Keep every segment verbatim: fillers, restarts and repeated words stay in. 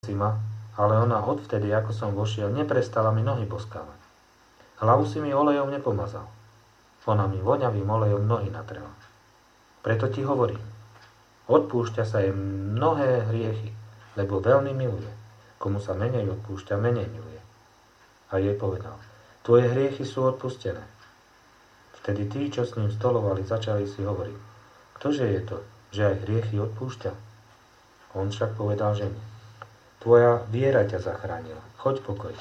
si ma, ale ona odvtedy, ako som vošiel, neprestala mi nohy boskávať. Hlavu si mi olejom nepomazal. Ona mi voňavým olejom nohy natrela. Preto ti hovorím, odpúšťa sa jej mnohé hriechy, lebo veľmi miluje. Komu sa menej odpúšťa, menej miluje. A jej povedal, tvoje hriechy sú odpustené. Vtedy tí, čo s ním stolovali, začali si hovoriť, ktože je to, že aj hriechy odpúšťa? On však povedal žene, tvoja viera ťa zachránila, choď pokoj.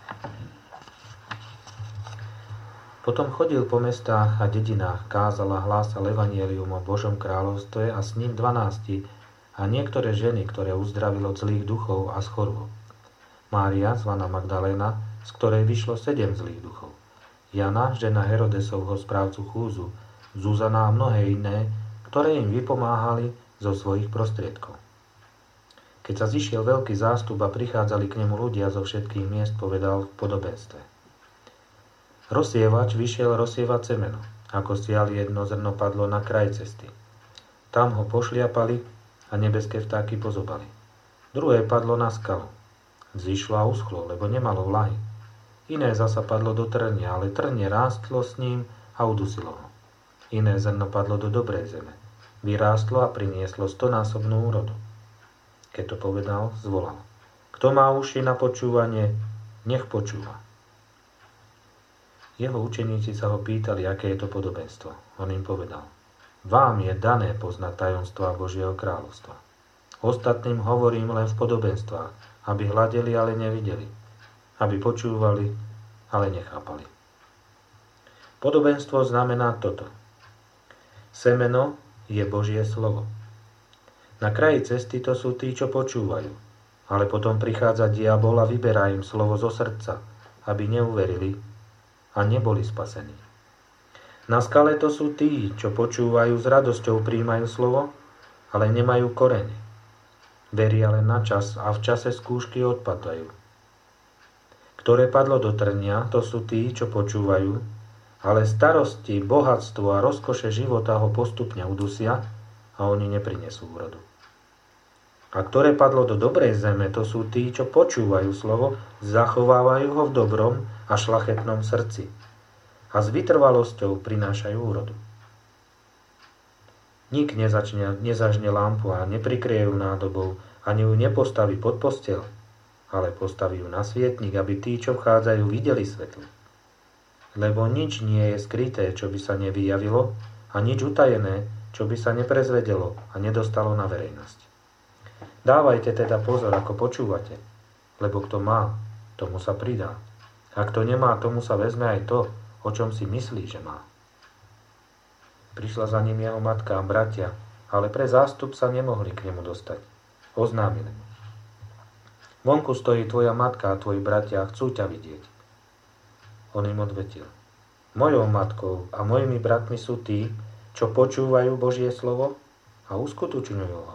Potom chodil po mestách a dedinách, kázal a hlásal evanjelium o Božom kráľovstve a s ním dvanásti a niektoré ženy, ktoré uzdravilo zlých duchov a z chorôb. Mária, zvaná Magdaléna, z ktorej vyšlo sedem zlých duchov. Jana, žena Herodesovho správcu chúzu, Zuzana a mnohé iné, ktoré im vypomáhali zo svojich prostriedkov. Keď sa zišiel veľký zástup a prichádzali k nemu ľudia zo všetkých miest, povedal v podobenstve. Rozsievač vyšiel rozsievať semeno. Ako sial, jedno zrno padlo na kraj cesty. Tam ho pošliapali a nebeské vtáky pozobali. Druhé padlo na skalu. Vzišlo a uschlo, lebo nemalo vlahy. Iné zasa padlo do trnia, ale trnie rástlo s ním a udusilo ho. Iné zrno padlo do dobrej zeme. Vyrástlo a prinieslo stonásobnú úrodu. Keď to povedal, zvolal. Kto má uši na počúvanie, nech počúva. Jeho učeníci sa ho pýtali, aké je to podobenstvo. On im povedal. Vám je dané poznať tajomstvá Božieho kráľovstva. Ostatným hovorím len v podobenstvách, aby hľadeli, ale nevideli. Aby počúvali, ale nechápali. Podobenstvo znamená toto. Semeno je Božie slovo. Na kraji cesty to sú tí, čo počúvajú, ale potom prichádza diabol a vyberá im slovo zo srdca, aby neuverili a neboli spasení. Na skale to sú tí, čo počúvajú, s radosťou prijímajú slovo, ale nemajú koreň. Veria len na čas a v čase skúšky odpadajú. Ktoré padlo do trnia, to sú tí, čo počúvajú, ale starosti, bohatstvo a rozkoše života ho postupne udusia a oni neprinesú úrodu. A ktoré padlo do dobrej zeme, to sú tí, čo počúvajú slovo, zachovávajú ho v dobrom a šlachetnom srdci a s vytrvalosťou prinášajú úrodu. Nik nezačne, nezažne lampu a neprikrie ju nádobou, ani ju nepostaví pod posteľ, ale postaví ju na svietnik, aby tí, čo vchádzajú, videli svetlo. Lebo nič nie je skryté, čo by sa nevyjavilo, a nič utajené, čo by sa neprezvedelo a nedostalo na verejnosť. Dávajte teda pozor, ako počúvate, lebo kto má, tomu sa pridá. A kto nemá, tomu sa vezme aj to, o čom si myslí, že má. Prišla za ním jeho matka a bratia, ale pre zástup sa nemohli k nemu dostať. Oznámili mu. Vonku stojí tvoja matka a tvoji bratia a chcú ťa vidieť. On im odvetil. Mojou matkou a mojimi bratmi sú tí, čo počúvajú Božie slovo a uskutočňujú ho.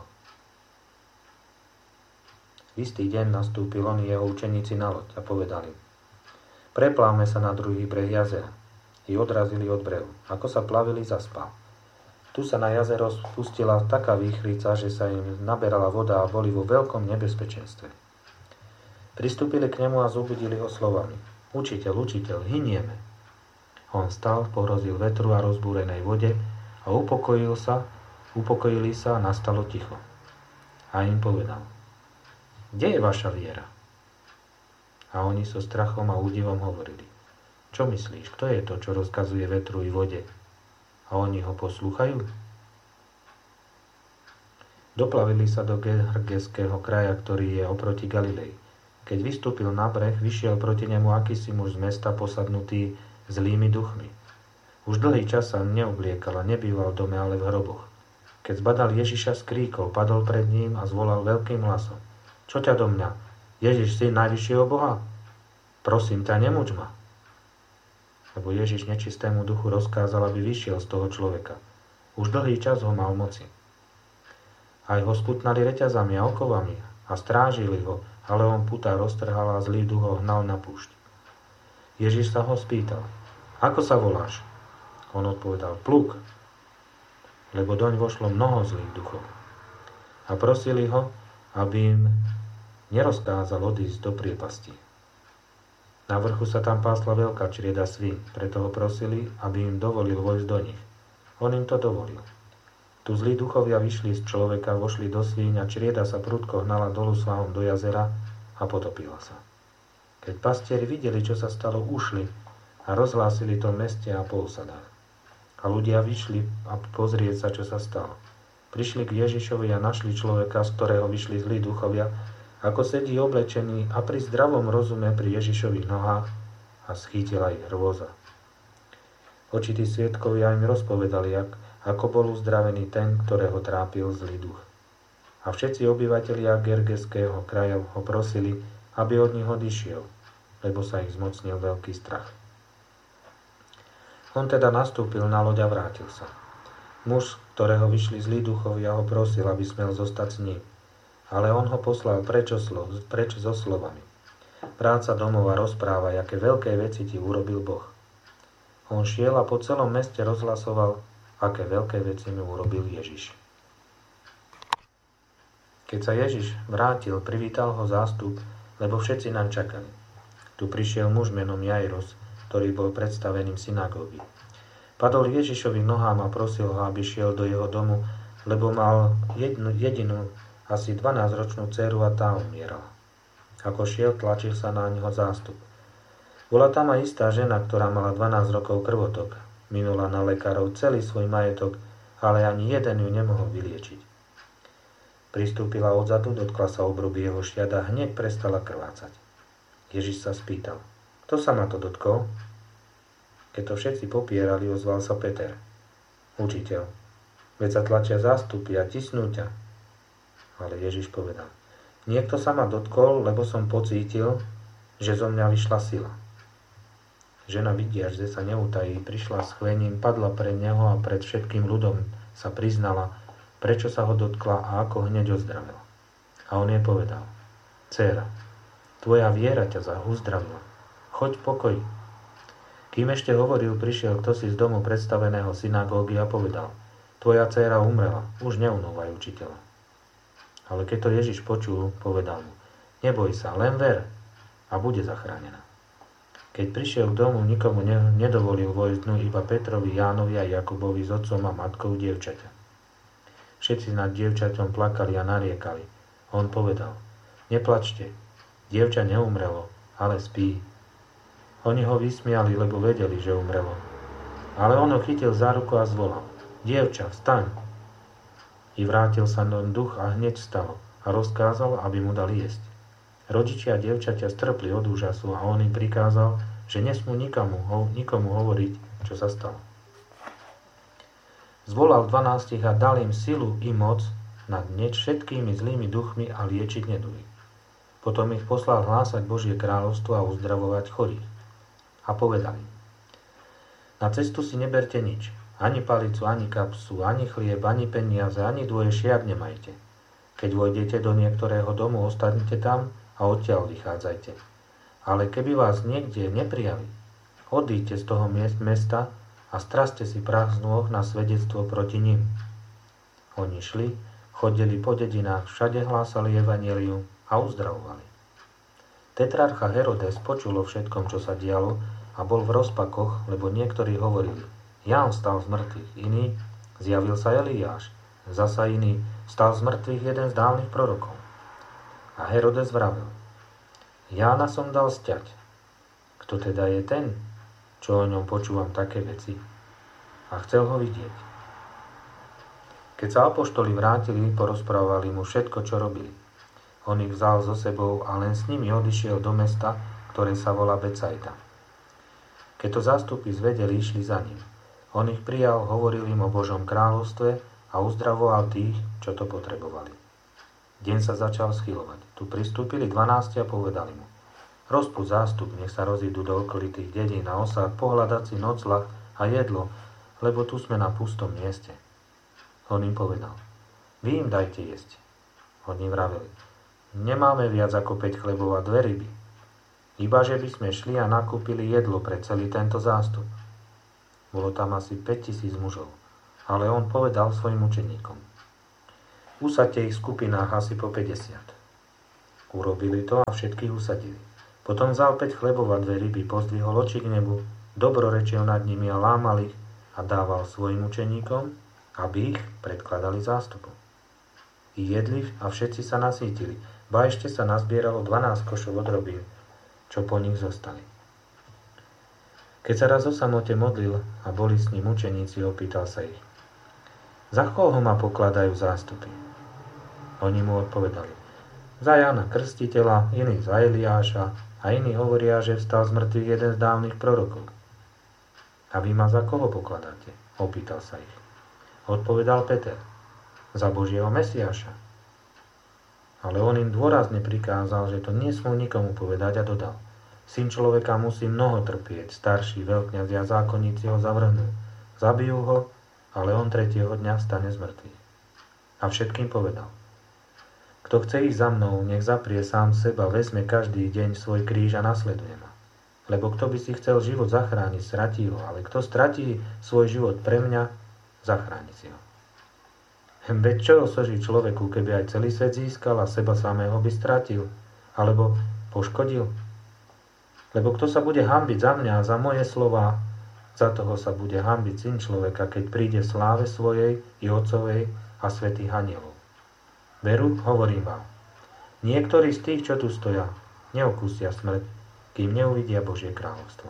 V istý deň nastúpil on i jeho učeníci na loď a povedali. Prepláme sa na druhý breh jazera. I odrazili od brehu. Ako sa plavili, zaspal. Tu sa na jazero spustila taká výchrica, že sa im naberala voda a boli vo veľkom nebezpečenstve. Pristúpili k nemu a zobudili ho slovami. Učiteľ, učiteľ, hynieme. On stal, pohrozil vetru a rozbúrenej vode a upokojil sa, upokojili sa a nastalo ticho. A im povedal. Kde je vaša viera? A oni so strachom a údivom hovorili. Čo myslíš, kto je to, čo rozkazuje vetru i vode? A oni ho poslúchajú? Doplavili sa do Gergeského kraja, ktorý je oproti Galilei. Keď vystúpil na breh, vyšiel proti nemu akýsi muž z mesta posadnutý zlými duchmi. Už dlhý čas sa neobliekal a nebýval v dome, ale v hroboch. Keď zbadal Ježiša, skríkol, padol pred ním a zvolal veľkým hlasom. Čo ťa do mňa? Ježiš, syn najvyššieho Boha? Prosím ťa, nemuč ma. Lebo Ježiš nečistému duchu rozkázal, aby vyšiel z toho človeka. Už dlhý čas ho mal moci. Aj ho sputnali reťazami a okovami a strážili ho, ale on puta roztrhal a zlý duch ho hnal na púšť. Ježiš sa ho spýtal, ako sa voláš? On odpovedal, Pluk, lebo doň vošlo mnoho zlých duchov. A prosili ho, aby im nerozkázal odísť do priepasti. Na vrchu sa tam pásla veľká črieda svíň, preto ho prosili, aby im dovolil vojsť do nich. On im to dovolil. Tu zlí duchovia vyšli z človeka, vošli do svíň a črieda sa prudko hnala dolu svahom do jazera a potopila sa. Keď pastieri videli, čo sa stalo, ušli a rozhlásili to v meste a po osadách. A ľudia vyšli a pozrieť sa, čo sa stalo. Prišli k Ježišovi a našli človeka, z ktorého vyšli zlí duchovia, ako sedí oblečený a pri zdravom rozume pri Ježišových nohách a schýtila ich hrôza. Očití svedkovia im rozpovedali, jak, ako bol uzdravený ten, ktorého trápil zlý duch. A všetci obyvatelia Gergeského kraja ho prosili, aby od nich odišiel, lebo sa ich zmocnil veľký strach. On teda nastúpil na loď a vrátil sa. Muž, ktorého vyšli zlí duchovia, ho prosil, aby smel zostať s ním. Ale on ho poslal preč, slo, preč so slovami. Vráť sa domov a rozprávaj, aké veľké veci ti urobil Boh. On šiel a po celom meste rozhlasoval, aké veľké veci mu urobil Ježiš. Keď sa Ježiš vrátil, privítal ho zástup, lebo všetci naň čakali. Tu prišiel muž menom Jairos, ktorý bol predstaveným synagógy. Padol Ježišovi nohám a prosil ho, aby šiel do jeho domu, lebo mal jednu, jedinú, asi dvanásťročnú dceru a tá umierala. Ako šiel, tlačil sa na neho zástup. Bola tam aj istá žena, ktorá mala dvanásť rokov krvotok. Minula na lekárov celý svoj majetok, ale ani jeden ju nemohol vyliečiť. Pristúpila odzadu, dotkla sa obruby jeho šiat a hneď prestala krvácať. Ježiš sa spýtal, kto sa ma to dotkol? Keď to všetci popierali, ozval sa Peter. Učiteľ, veď sa tlačia zástupy a tisnú ťa. Ale Ježiš povedal, niekto sa ma dotkol, lebo som pocítil, že zo mňa vyšla sila. Žena vidiac, že sa neutají, prišla s chvením, padla pred neho a pred všetkým ľudom sa priznala, prečo sa ho dotkla a ako hneď ozdravila. A on jej povedal, dcéra, tvoja viera ťa uzdravila, choď pokoj. Kým ešte hovoril, prišiel ktosi z domu predstaveného synagógy a povedal, tvoja dcéra umrela, už neunúvaj učiteľa. Ale keď to Ježiš počul, povedal mu, neboj sa, len ver a bude zachránená. Keď prišiel k domu, nikomu ne, nedovolil vojsť dnu, iba Petrovi, Jánovi a Jakubovi s otcom a matkou dievčaťa. Všetci nad dievčaťom plakali a nariekali. On povedal, neplačte, dievča neumrelo, ale spí. Oni ho vysmiali, lebo vedeli, že umrelo. Ale on ho chytil za ruku a zvolal, dievča, vstaň. I vrátil sa do duch a hneď vstalo a rozkázal, aby mu dali jesť. Rodičia dievčaťa strpli od úžasu a on im prikázal, že nesmú nikomu, nikomu hovoriť, čo sa stalo. Zvolal dvanástich a dal im silu i moc nad hneď všetkými zlými duchmi a liečiť neduhy. Potom ich poslal hlásať Božie kráľovstvo a uzdravovať chorých. A povedali, na cestu si neberte nič, ani palicu, ani kapsu, ani chlieb, ani peniaze, ani dvoje šiat nemajte. Keď vojdete do niektorého domu, ostanete tam a odtiaľ vychádzajte. Ale keby vás niekde neprijali, odíďte z toho miest, mesta a straste si prach z nôh na svedectvo proti nim. Oni šli, chodili po dedinách, všade hlásali evanjelium a uzdravovali. Tetrarcha Herodes počul o všetkom, čo sa dialo a bol v rozpakoch, lebo niektorí hovorili, Ján stal z mŕtvych, iný, zjavil sa Eliáš, zasa iný, stal z mŕtvych jeden z dávnych prorokov. A Herodes vravel, Jána som dal sťať. Kto teda je ten, čo o ňom počúvam také veci? A chcel ho vidieť. Keď sa apoštoli vrátili, porozprávali mu všetko, čo robili. On ich vzal so sebou a len s nimi odišiel do mesta, ktoré sa volá Becajda. Keď to zástupy zvedeli, išli za ním. On ich prijal, hovoril im o Božom kráľovstve a uzdravoval tých, čo to potrebovali. Deň sa začal schylovať. Tu pristúpili dvanásti a povedali mu, rozpúť zástup, nech sa rozídu do okolitých dedín a osád, pohľadať si nocľah a jedlo, lebo tu sme na pustom mieste. On im povedal, vy im dajte jesť. Oni vraveli, nemáme viac ako päť chlebov a dve ryby. Ibaže by sme šli a nakúpili jedlo pre celý tento zástup. Bolo tam asi päťtisíc mužov, ale on povedal svojim učeníkom, usaďte ich v skupinách asi po päťdesiat. Urobili to a všetkých usadili. Potom vzal päť chlebov a dve ryby, pozdvihol oči k nebu, dobrorečil nad nimi a lámal ich a dával svojim učeníkom, aby ich predkladali zástupu. I jedli a všetci sa nasýtili, ba ešte sa nazbieralo dvanásť košov od robín, čo po nich zostali. Keď sa raz o samote modlil a boli s ním učeníci, opýtal sa ich: Za koho ma pokladajú zástupy? Oni mu odpovedali: Za Jána Krstiteľa, iní za Eliáša a iní hovoria, že vstal z mŕtvych jeden z dávnych prorokov. A vy ma za koho pokladáte? Opýtal sa ich. Odpovedal Peter: Za Božieho Mesiáša. Ale on im dôrazne prikázal, že to nesmú nikomu povedať a dodal: Syn človeka musí mnoho trpieť, starší veľkňazi a zákonníci ho zavrhnú. Zabijú ho, ale on tretieho dňa vstane z mŕtvych. A všetkým povedal: Kto chce ísť za mnou, nech zaprie sám seba, vezme každý deň svoj kríž a nasleduje ma. Lebo kto by si chcel život zachrániť, stratí ho, ale kto stratí svoj život pre mňa, zachráni si ho. Veď čo osoží človeku, keby aj celý svet získal a seba samého by stratil, alebo poškodil? Lebo kto sa bude hanbiť za mňa a za moje slová, za toho sa bude hanbiť Syn človeka, keď príde v sláve svojej i Otcovej a svätých anjelov. Veru, hovorím vám, niektorí z tých, čo tu stoja, neokúsia smrť, kým neuvidia Božie kráľovstvo.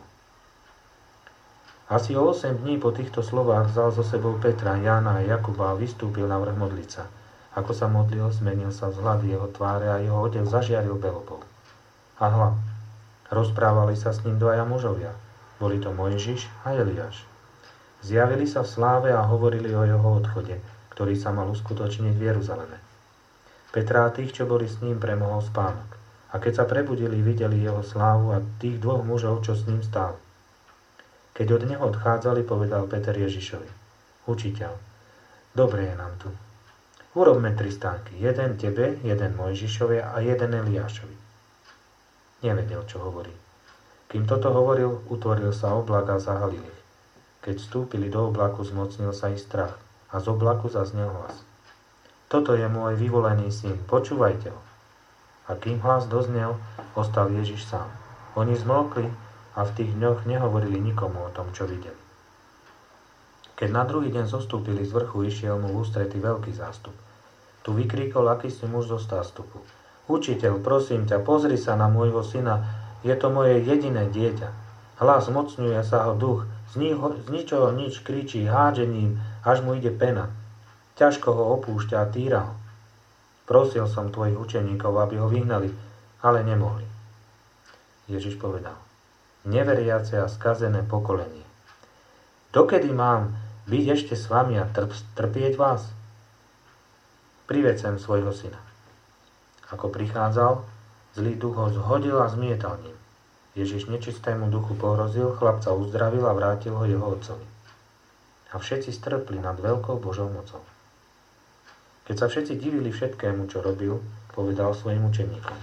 Asi o osem dní po týchto slovách vzal so sebou Petra, Jána a Jakuba a vystúpil na vrch modliť sa. Ako sa modlil, zmenil sa vzhľad jeho tváre a jeho odev zažiaril belobou. A hľa, rozprávali sa s ním dvaja mužovia. Boli to Mojžiš a Eliáš. Zjavili sa v sláve a hovorili o jeho odchode, ktorý sa mal uskutočniť v Jeruzaleme. Petra a tých, čo boli s ním, premohol spánok. A keď sa prebudili, videli jeho slávu a tých dvoch mužov, čo s ním stáli. Keď od neho odchádzali, povedal Peter Ježišovi: Učiteľ, dobre je nám tu. Urobme tri stánky, jeden tebe, jeden Mojžišovi a jeden Eliášovi. Nevedel, čo hovorí. Kým toto hovoril, utvoril sa oblak a zahalil ich. Keď vstúpili do oblaku, zmocnil sa ich strach a z oblaku zaznel hlas: Toto je môj vyvolený syn, počúvajte ho. A kým hlas doznel, ostal Ježiš sám. Oni zmlkli a v tých dňoch nehovorili nikomu o tom, čo videli. Keď na druhý deň zostúpili z vrchu, išiel mu v ústrety veľký zástup. Tu vykríkol akýsi muž zo zástupu: Učiteľ, prosím ťa, pozri sa na môjho syna, je to moje jediné dieťa. Hlas mocňuje sa ho duch, z, niho, z ničoho nič kričí hádžením, až mu ide pena. Ťažko ho opúšťa a týra ho. Prosil som tvojich učeníkov, aby ho vyhnali, ale nemohli. Ježiš povedal: Neveriace a skazené pokolenie. Dokedy mám byť ešte s vami a trp, trpieť vás? Priveď sem svojho syna. Ako prichádzal, zlý duch ho zhodil a zmietal ním. Ježiš nečistému duchu pohrozil, chlapca uzdravil a vrátil ho jeho otcovi. A všetci strpli nad veľkou Božou mocou. Keď sa všetci divili všetkému, čo robil, povedal svojim učeníkom: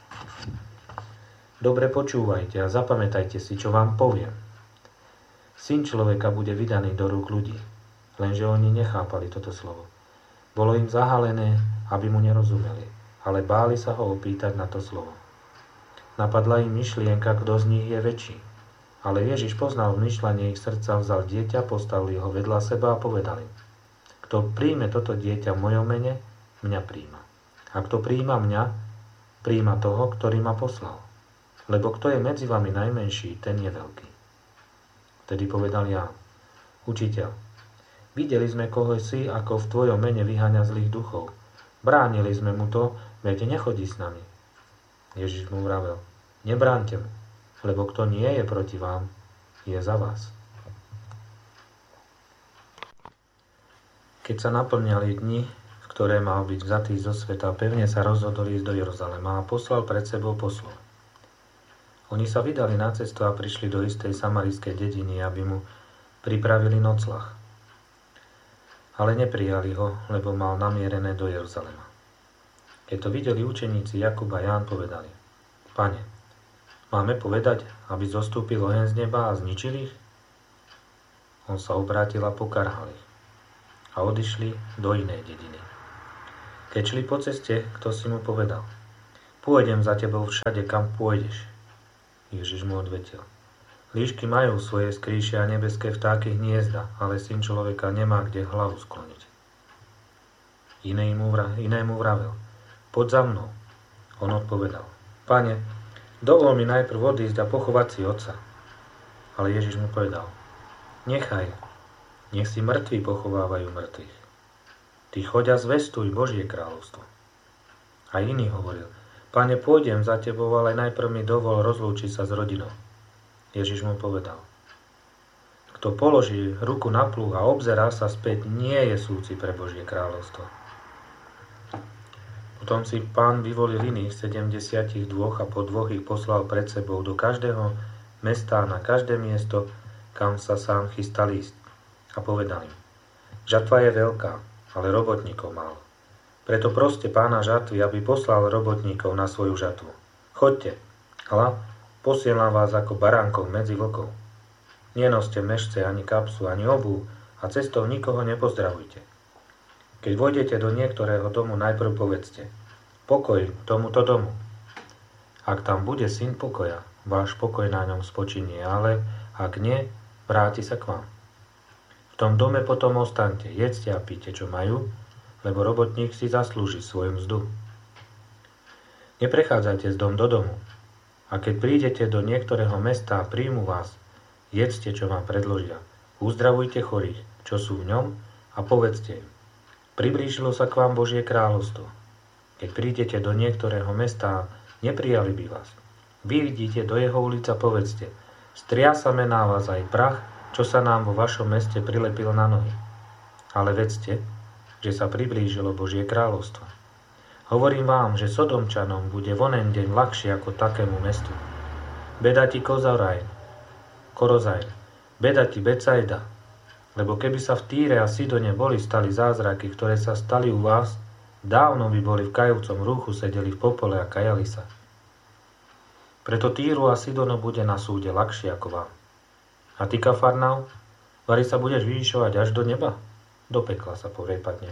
Dobre počúvajte a zapamätajte si, čo vám poviem. Syn človeka bude vydaný do rúk ľudí. Lenže oni nechápali toto slovo. Bolo im zahalené, aby mu nerozumeli, ale báli sa ho opýtať na to slovo. Napadla im myšlienka, kto z nich je väčší. Ale Ježiš poznal vmýšľanie ich srdca, vzal dieťa, postavil ho vedľa seba a povedal im: Kto príjme toto dieťa v mojom mene, mňa príjma. A kto príjma mňa, príjma toho, ktorý ma poslal. Lebo kto je medzi vami najmenší, ten je veľký. Vtedy povedal Ján: Učiteľ, videli sme, koho si, ako v tvojom mene vyháňa zlých duchov. Bránili sme mu to, veď nechodí s nami. Ježiš mu vravel: Nebránte mu, lebo kto nie je proti vám, je za vás. Keď sa naplňali dni, v ktoré mal byť vzatý zo sveta, pevne sa rozhodol ísť do Jeruzalema a poslal pred sebou poslov. Oni sa vydali na cestu a prišli do istej samarijskej dediny, aby mu pripravili nocľah. Ale neprijali ho, lebo mal namierené do Jeruzalema. Keď to videli učeníci Jakub a Ján, povedali: Pane, máme povedať, aby zostúpil oheň z neba a zničil ich? On sa obrátil a pokarhal ich. A odišli do inej dediny. Keď šli po ceste, kto si mu povedal: Pôjdem za tebou všade, kam pôjdeš. Ježiš mu odvetil. Líšky majú svoje skrýše a nebeské vtáky hniezda, ale syn človeka nemá kde hlavu skloniť. Inému, vra, inému vravel. Poď za mnou. On odpovedal. Pane, dovol mi najprv odísť a pochovať si otca. Ale Ježiš mu povedal. Nechaj, nech si mŕtvi pochovávajú mŕtvych. Ty choď a zvestuj Božie kráľovstvo. A iný hovoril. Pane, pôjdem za tebou, ale najprv mi dovol rozlúčiť sa s rodinou. Ježiš mu povedal. Kto položí ruku na plúh a obzerá sa späť, nie je súci pre Božie kráľovstvo. Potom si Pán vyvolil iných sedemdesiatich dvoch a po dvoch ich poslal pred sebou do každého mesta a na každé miesto, kam sa sám chystal ísť. A povedal im, žatva je veľká, ale robotníkov málo. Preto proste Pána žatvy, aby poslal robotníkov na svoju žatvu. Choďte, hľa, posielam vás ako baránkov medzi vlkov. Nenoste mešce ani kapsu, ani obuv a cestou nikoho nepozdravujte. Keď vojdete do niektorého domu, najprv povedzte, pokoj tomuto domu. Ak tam bude syn pokoja, váš pokoj na ňom spočinie, ale ak nie, vráti sa k vám. V tom dome potom ostaňte, jedzte a píte, čo majú, lebo robotník si zaslúži svoju mzdu. Neprechádzajte z dom do domu, a keď prídete do niektorého mesta a príjmu vás, jedzte, čo vám predložia, uzdravujte chorých, čo sú v ňom, a povedzte im, priblížilo sa k vám Božie kráľovstvo. Keď prídete do niektorého mesta a neprijali by vás, vy vidíte do jeho ulica, povedzte, striasame na vás aj prach, čo sa nám vo vašom meste prilepil na nohy. Ale vedzte, že sa priblížilo Božie kráľovstvo. Hovorím vám, že Sodomčanom bude v onen deň ľahšie ako takému mestu. Beda ti Kozarajn, Korozajn, beda ti Becajda, lebo keby sa v Týre a Sidone boli stali zázraky, ktoré sa stali u vás, dávno by boli v kajúcom rúchu, sedeli v popole a kajali sa. Preto Týru a Sidono bude na súde ľahšie ako vám. A ty, Kafarnaum, vari sa budeš vyvyšovať až do neba? Do pekla sa prepadneš.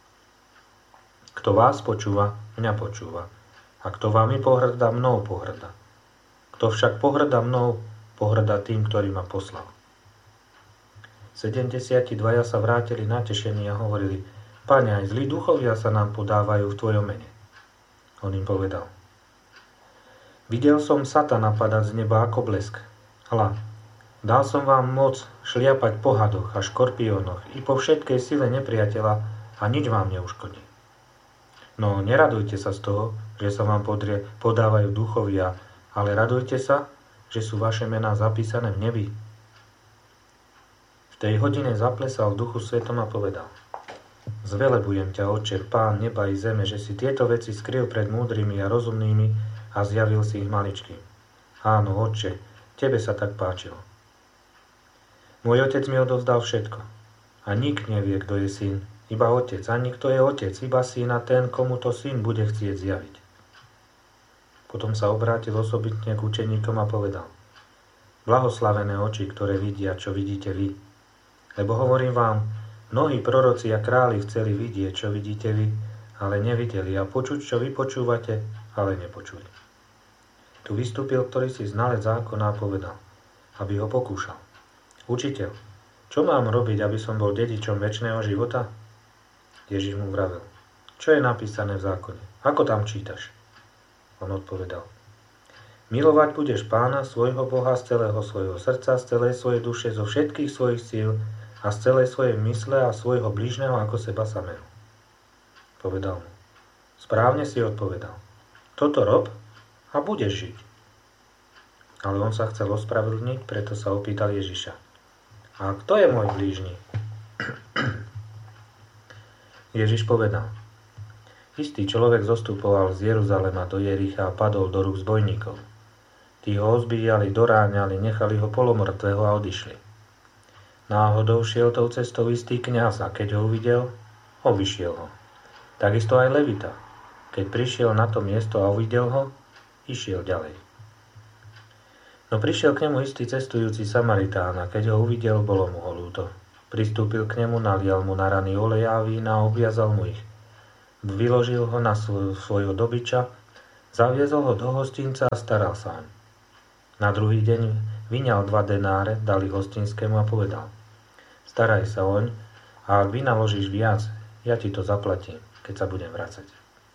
Kto vás počúva, mňa počúva. A kto vámi pohŕda, mnou pohŕda. Kto však pohŕda mnou, pohŕda tým, ktorý ma poslal. Sedemdesiati dvaja sa vrátili natešení a hovorili, Pane, aj zlí duchovia sa nám podávajú v tvojom mene. On im povedal, videl som Satana padať z neba ako blesk. Hľa, dal som vám moc šliapať po hadoch a škorpiónoch i po všetkej sile nepriateľa a nič vám neuškodí. No neradujte sa z toho, že sa vám podrie, podávajú duchovia, ale radujte sa, že sú vaše mená zapísané v nebi. V tej hodine zaplesal v Duchu Svetom a povedal, zvelebujem ťa, Otče, Pán neba i zeme, že si tieto veci skryl pred múdrymi a rozumnými a zjavil si ich maličkým. Áno, Otče, tebe sa tak páčilo. Môj otec mi odovzdal všetko. A nik nevie, kto je syn, iba otec. Ani kto je otec, iba syn a ten, komu to syn bude chcieť zjaviť. Potom sa obrátil osobitne k učeníkom a povedal, blahoslavené oči, ktoré vidia, čo vidíte vy. Lebo hovorím vám, mnohí proroci a králi chceli vidieť, čo vidíte vy, ale nevideli, a počuť, čo vy počúvate, ale nepočuli. Tu vystúpil ktorý si znalec zákona a povedal, aby ho pokúšal. Učiteľ, čo mám robiť, aby som bol dedičom večného života? Ježiš mu vravel, čo je napísané v zákone? Ako tam čítaš? On odpovedal, milovať budeš Pána, svojho Boha, z celého svojho srdca, z celej svojej duše, zo všetkých svojich síl a z celej svojej mysle a svojho blížneho ako seba samého. Povedal mu, správne si odpovedal, toto rob a budeš žiť. Ale on sa chcel ospravedlniť, preto sa opýtal Ježiša. A kto je môj blížny? Ježiš povedal, istý človek zostupoval z Jeruzalema do Jericha a padol do rúk zbojníkov. Tí ho ozbíjali, doráňali, nechali ho polomrtvého a odišli. Náhodou šiel tou cestou istý kňaz a keď ho uvidel, obišiel ho. Takisto aj Levita. Keď prišiel na to miesto a uvidel ho, išiel ďalej. No prišiel k nemu istý cestujúci Samaritán a keď ho uvidel, bolo mu ho ľúto. Pristúpil k nemu, nalial mu na rany oleja a vína a obviazal mu ich. Vyložil ho na svoj, svojho dobyča, Zaviezol ho do hostinca a staral sa oň. Na druhý deň vyňal dva denáre, dal ich hostinskému a povedal: Staraj sa oň a ak vynaložíš viac, ja ti to zaplatím, keď sa budem vracať.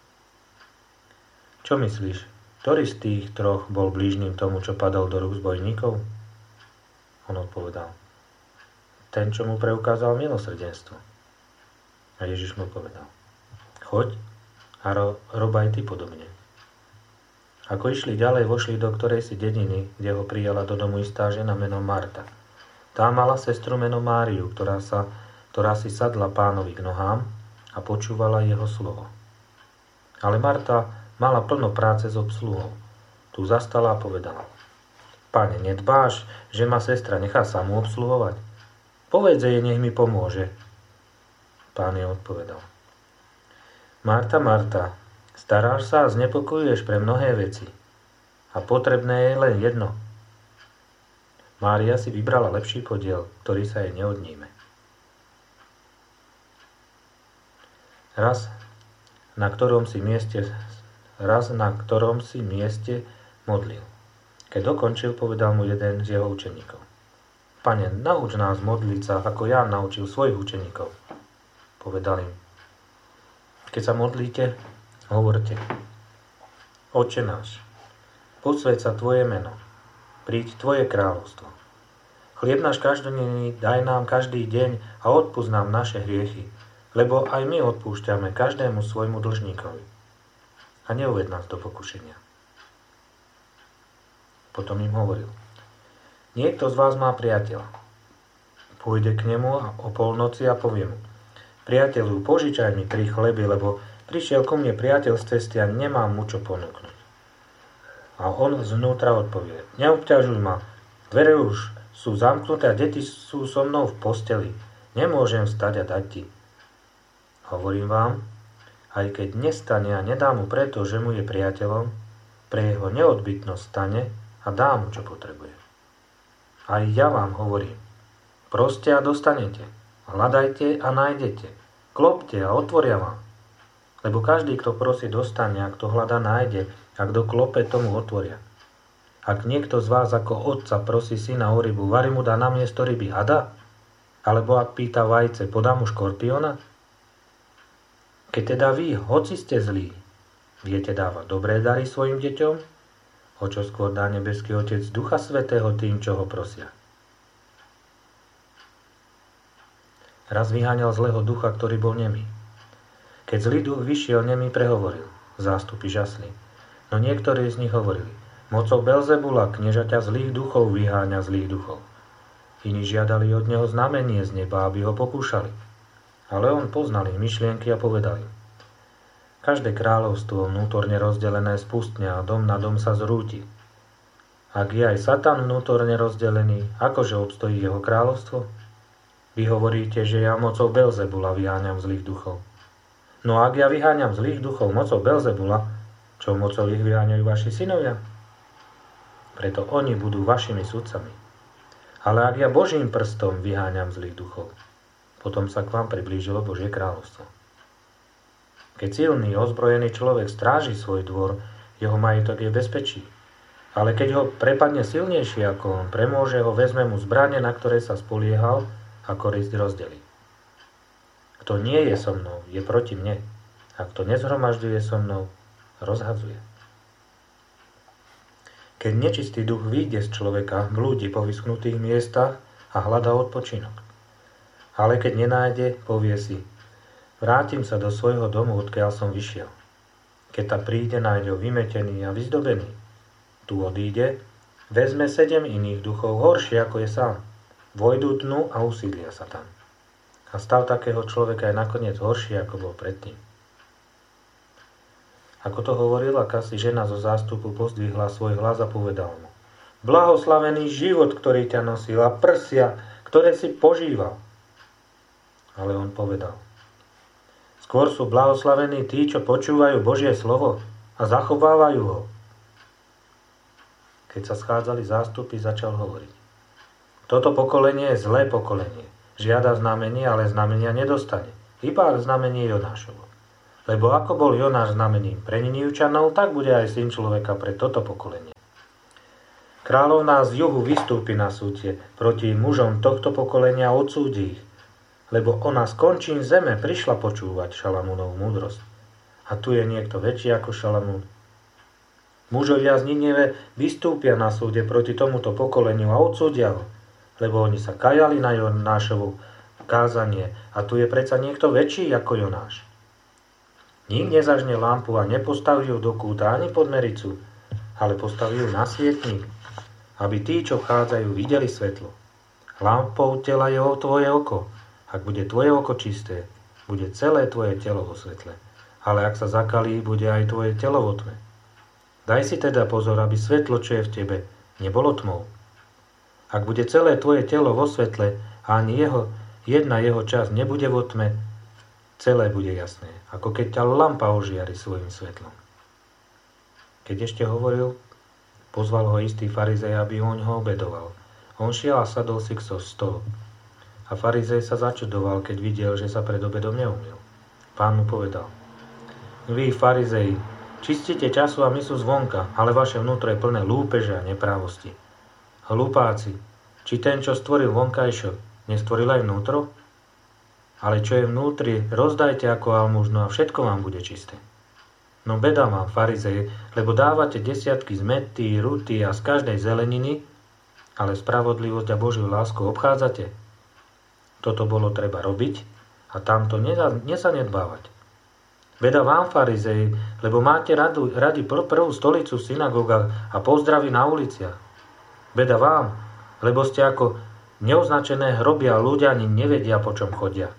Čo myslíš, ktorý z tých troch bol blížnym tomu, čo padol do rúk zbojníkov? On odpovedal: Ten, čo mu preukázal milosrdenstvo. A Ježiš mu povedal: Choď a ro, rob aj ty podobne. Ako išli ďalej, vošli do ktorej si dediny, kde ho prijala do domu istá žena menom Marta. Tá mala sestru menom Máriu, ktorá, sa, ktorá si sadla pánovi k nohám a počúvala jeho slovo. Ale Marta mala plno práce s obsluhou. Tu zastala a povedala: Pane, nedbáš, že ma sestra nechá samú obsluhovať? Povedz jej, nech mi pomôže. Pán jej odpovedal: Marta, Marta, staráš sa a znepokojuješ pre mnohé veci. A potrebné je len jedno. Mária si vybrala lepší podiel, ktorý sa jej neodníme. Raz, na ktorom si mieste, raz na ktorom si mieste modlil. Keď dokončil, povedal mu jeden z jeho učeníkov: Pane, nauč nás modliť sa, ako Ján naučil svojich učeníkov. Povedal im: Keď sa modlíte, hovorte: Otče náš, posväť sa tvoje meno, príď tvoje kráľovstvo. Chlieb náš každodenný daj nám každý deň a odpusť nám naše hriechy, lebo aj my odpúšťame každému svojmu dlžníkovi. A neuved nás do pokušenia. Potom im hovoril: Niekto z vás má priateľa. Pôjde k nemu o polnoci a povie mu: Priateľu, požičaj mi tri chleby, lebo prišiel ku mne priateľ z cesty a nemám mu čo ponúknuť. A on zvnútra odpovie: Neobťažuj ma, dvere už sú zamknuté a deti sú so mnou v posteli. Nemôžem vstať a dať ti. Hovorím vám, aj keď nestane a nedá mu preto, že mu je priateľom, pre jeho neodbytnosť stane a dá mu, čo potrebuje. Aj ja vám hovorím: proste a dostanete, hľadajte a nájdete, klopte a otvoria vám. Lebo každý, kto prosí, dostane, a kto hľadá, nájde, a kto klope, tomu otvoria. Ak niekto z vás ako otca prosí syna o rybu, vari mu dá namiesto ryby hada? Alebo ak pýta vajce, podá mu škorpiona? Keď teda vy, hoci ste zlí, viete dávať dobré dary svojim deťom, o čo skôr dá nebeský Otec Ducha Svätého tým, čo ho prosia. Raz vyháňal zlého ducha, ktorý bol nemý. Keď zlý duch vyšiel, nemý prehovoril. Zástupy žasli. No niektorí z nich hovorili: Mocou Belzebula, kniežaťa zlých duchov, vyháňa zlých duchov. Iní žiadali od neho znamenie z neba, aby ho pokúšali. Ale on poznal ich myšlienky a povedal im: Každé kráľovstvo vnútorne rozdelené spustne a dom na dom sa zrúti. Ak je aj Satan vnútorne rozdelený, akože obstojí jeho kráľovstvo? Vy hovoríte, že ja mocou Belzebula vyháňam zlých duchov. No ak ja vyháňam zlých duchov mocou Belzebula, čo mocou ich vyháňajú vaši synovia? Preto oni budú vašimi sudcami. Ale ak ja Božím prstom vyháňam zlých duchov, potom sa k vám priblížilo Božie kráľovstvo. Keď silný, ozbrojený človek stráži svoj dvor, jeho majetok je v bezpečí. Ale keď ho prepadne silnejší ako on, premôže ho, vezme mu zbrane, na ktoré sa spoliehal, a korisť rozdelí. Kto nie je so mnou, je proti mne. A kto nezhromažďuje so mnou, rozhadzuje. Keď nečistý duch vyjde z človeka, blúdi po vyschnutých miestach a hľadá odpočinok. Ale keď nenájde, povie si: Vrátim sa do svojho domu, odkiaľ som vyšiel. Keď ta príde, nájde ho vymetený a vyzdobený. Tu odíde, vezme sedem iných duchov, horšie ako je sám. Vojdu dnu a usídlia sa tam. A stav takého človeka je nakoniec horší, ako bol predtým. Ako to hovorila, akási žena zo zástupu pozdvihla svoj hlas a povedal mu: Blahoslavený život, ktorý ťa nosil, a prsia, ktoré si požíval. Ale on povedal: Skôr sú blahoslavení tí, čo počúvajú Božie slovo a zachovávajú ho. Keď sa schádzali zástupy, začal hovoriť: Toto pokolenie je zlé pokolenie. Žiada znamenie, ale znamenia nedostane. Iba znamenie Jonášovo. Lebo ako bol Jonáš znamením pre Niničanov, tak bude aj Syn človeka pre toto pokolenie. Kráľovná z juhu vystúpi na súde proti mužom tohto pokolenia a odsúdi ich, lebo ona z končín zeme prišla počúvať Šalamúnovú múdrosť. A tu je niekto väčší ako Šalamún. Mužovia z Nineve vystúpia na súde proti tomuto pokoleniu a odsúdia ho, lebo oni sa kajali na Jonášovu kázanie a tu je predsa niekto väčší ako Jonáš. Nik nezažne lampu a nepostaví ju do kúta ani pod mericu, ale postaví ju na svietnik, aby tí, čo vchádzajú, videli svetlo. Lampou tela je tvoje oko. Ak bude tvoje oko čisté, bude celé tvoje telo vo svetle. Ale ak sa zakalí, bude aj tvoje telo vo tme. Daj si teda pozor, aby svetlo, čo je v tebe, nebolo tmou. Ak bude celé tvoje telo vo svetle a ani jeho, jedna jeho časť nebude vo tme, celé bude jasné, ako keď ťa lampa ožiari svojim svetlom. Keď ešte hovoril, pozval ho istý farizej, aby on ho obedoval. On šiel a sadol si k stolu. A farizej sa začudoval, keď videl, že sa pred obedom neumyl. Pán mu povedal: Vy, farizeji, čistíte času a myslu zvonka, ale vaše vnútro je plné lúpeže a neprávosti. Hlupáci, či ten, čo stvoril vonkajšok, nestvoril aj vnútro? Ale čo je vnútri, rozdajte ako almužnu a všetko vám bude čisté. No beda vám, farizeji, lebo dávate desiatky z mäty, ruty a z každej zeleniny, ale spravodlivosť a Božiu lásku obchádzate. Toto bolo treba robiť a tamto nezanedbávať. Beda vám, farizeji, lebo máte radu, radi pr- prvú stolicu v synagógach a pozdravy na uliciach. Beda vám, lebo ste ako neoznačené hroby a ľudia ani nevedia, po čom chodia.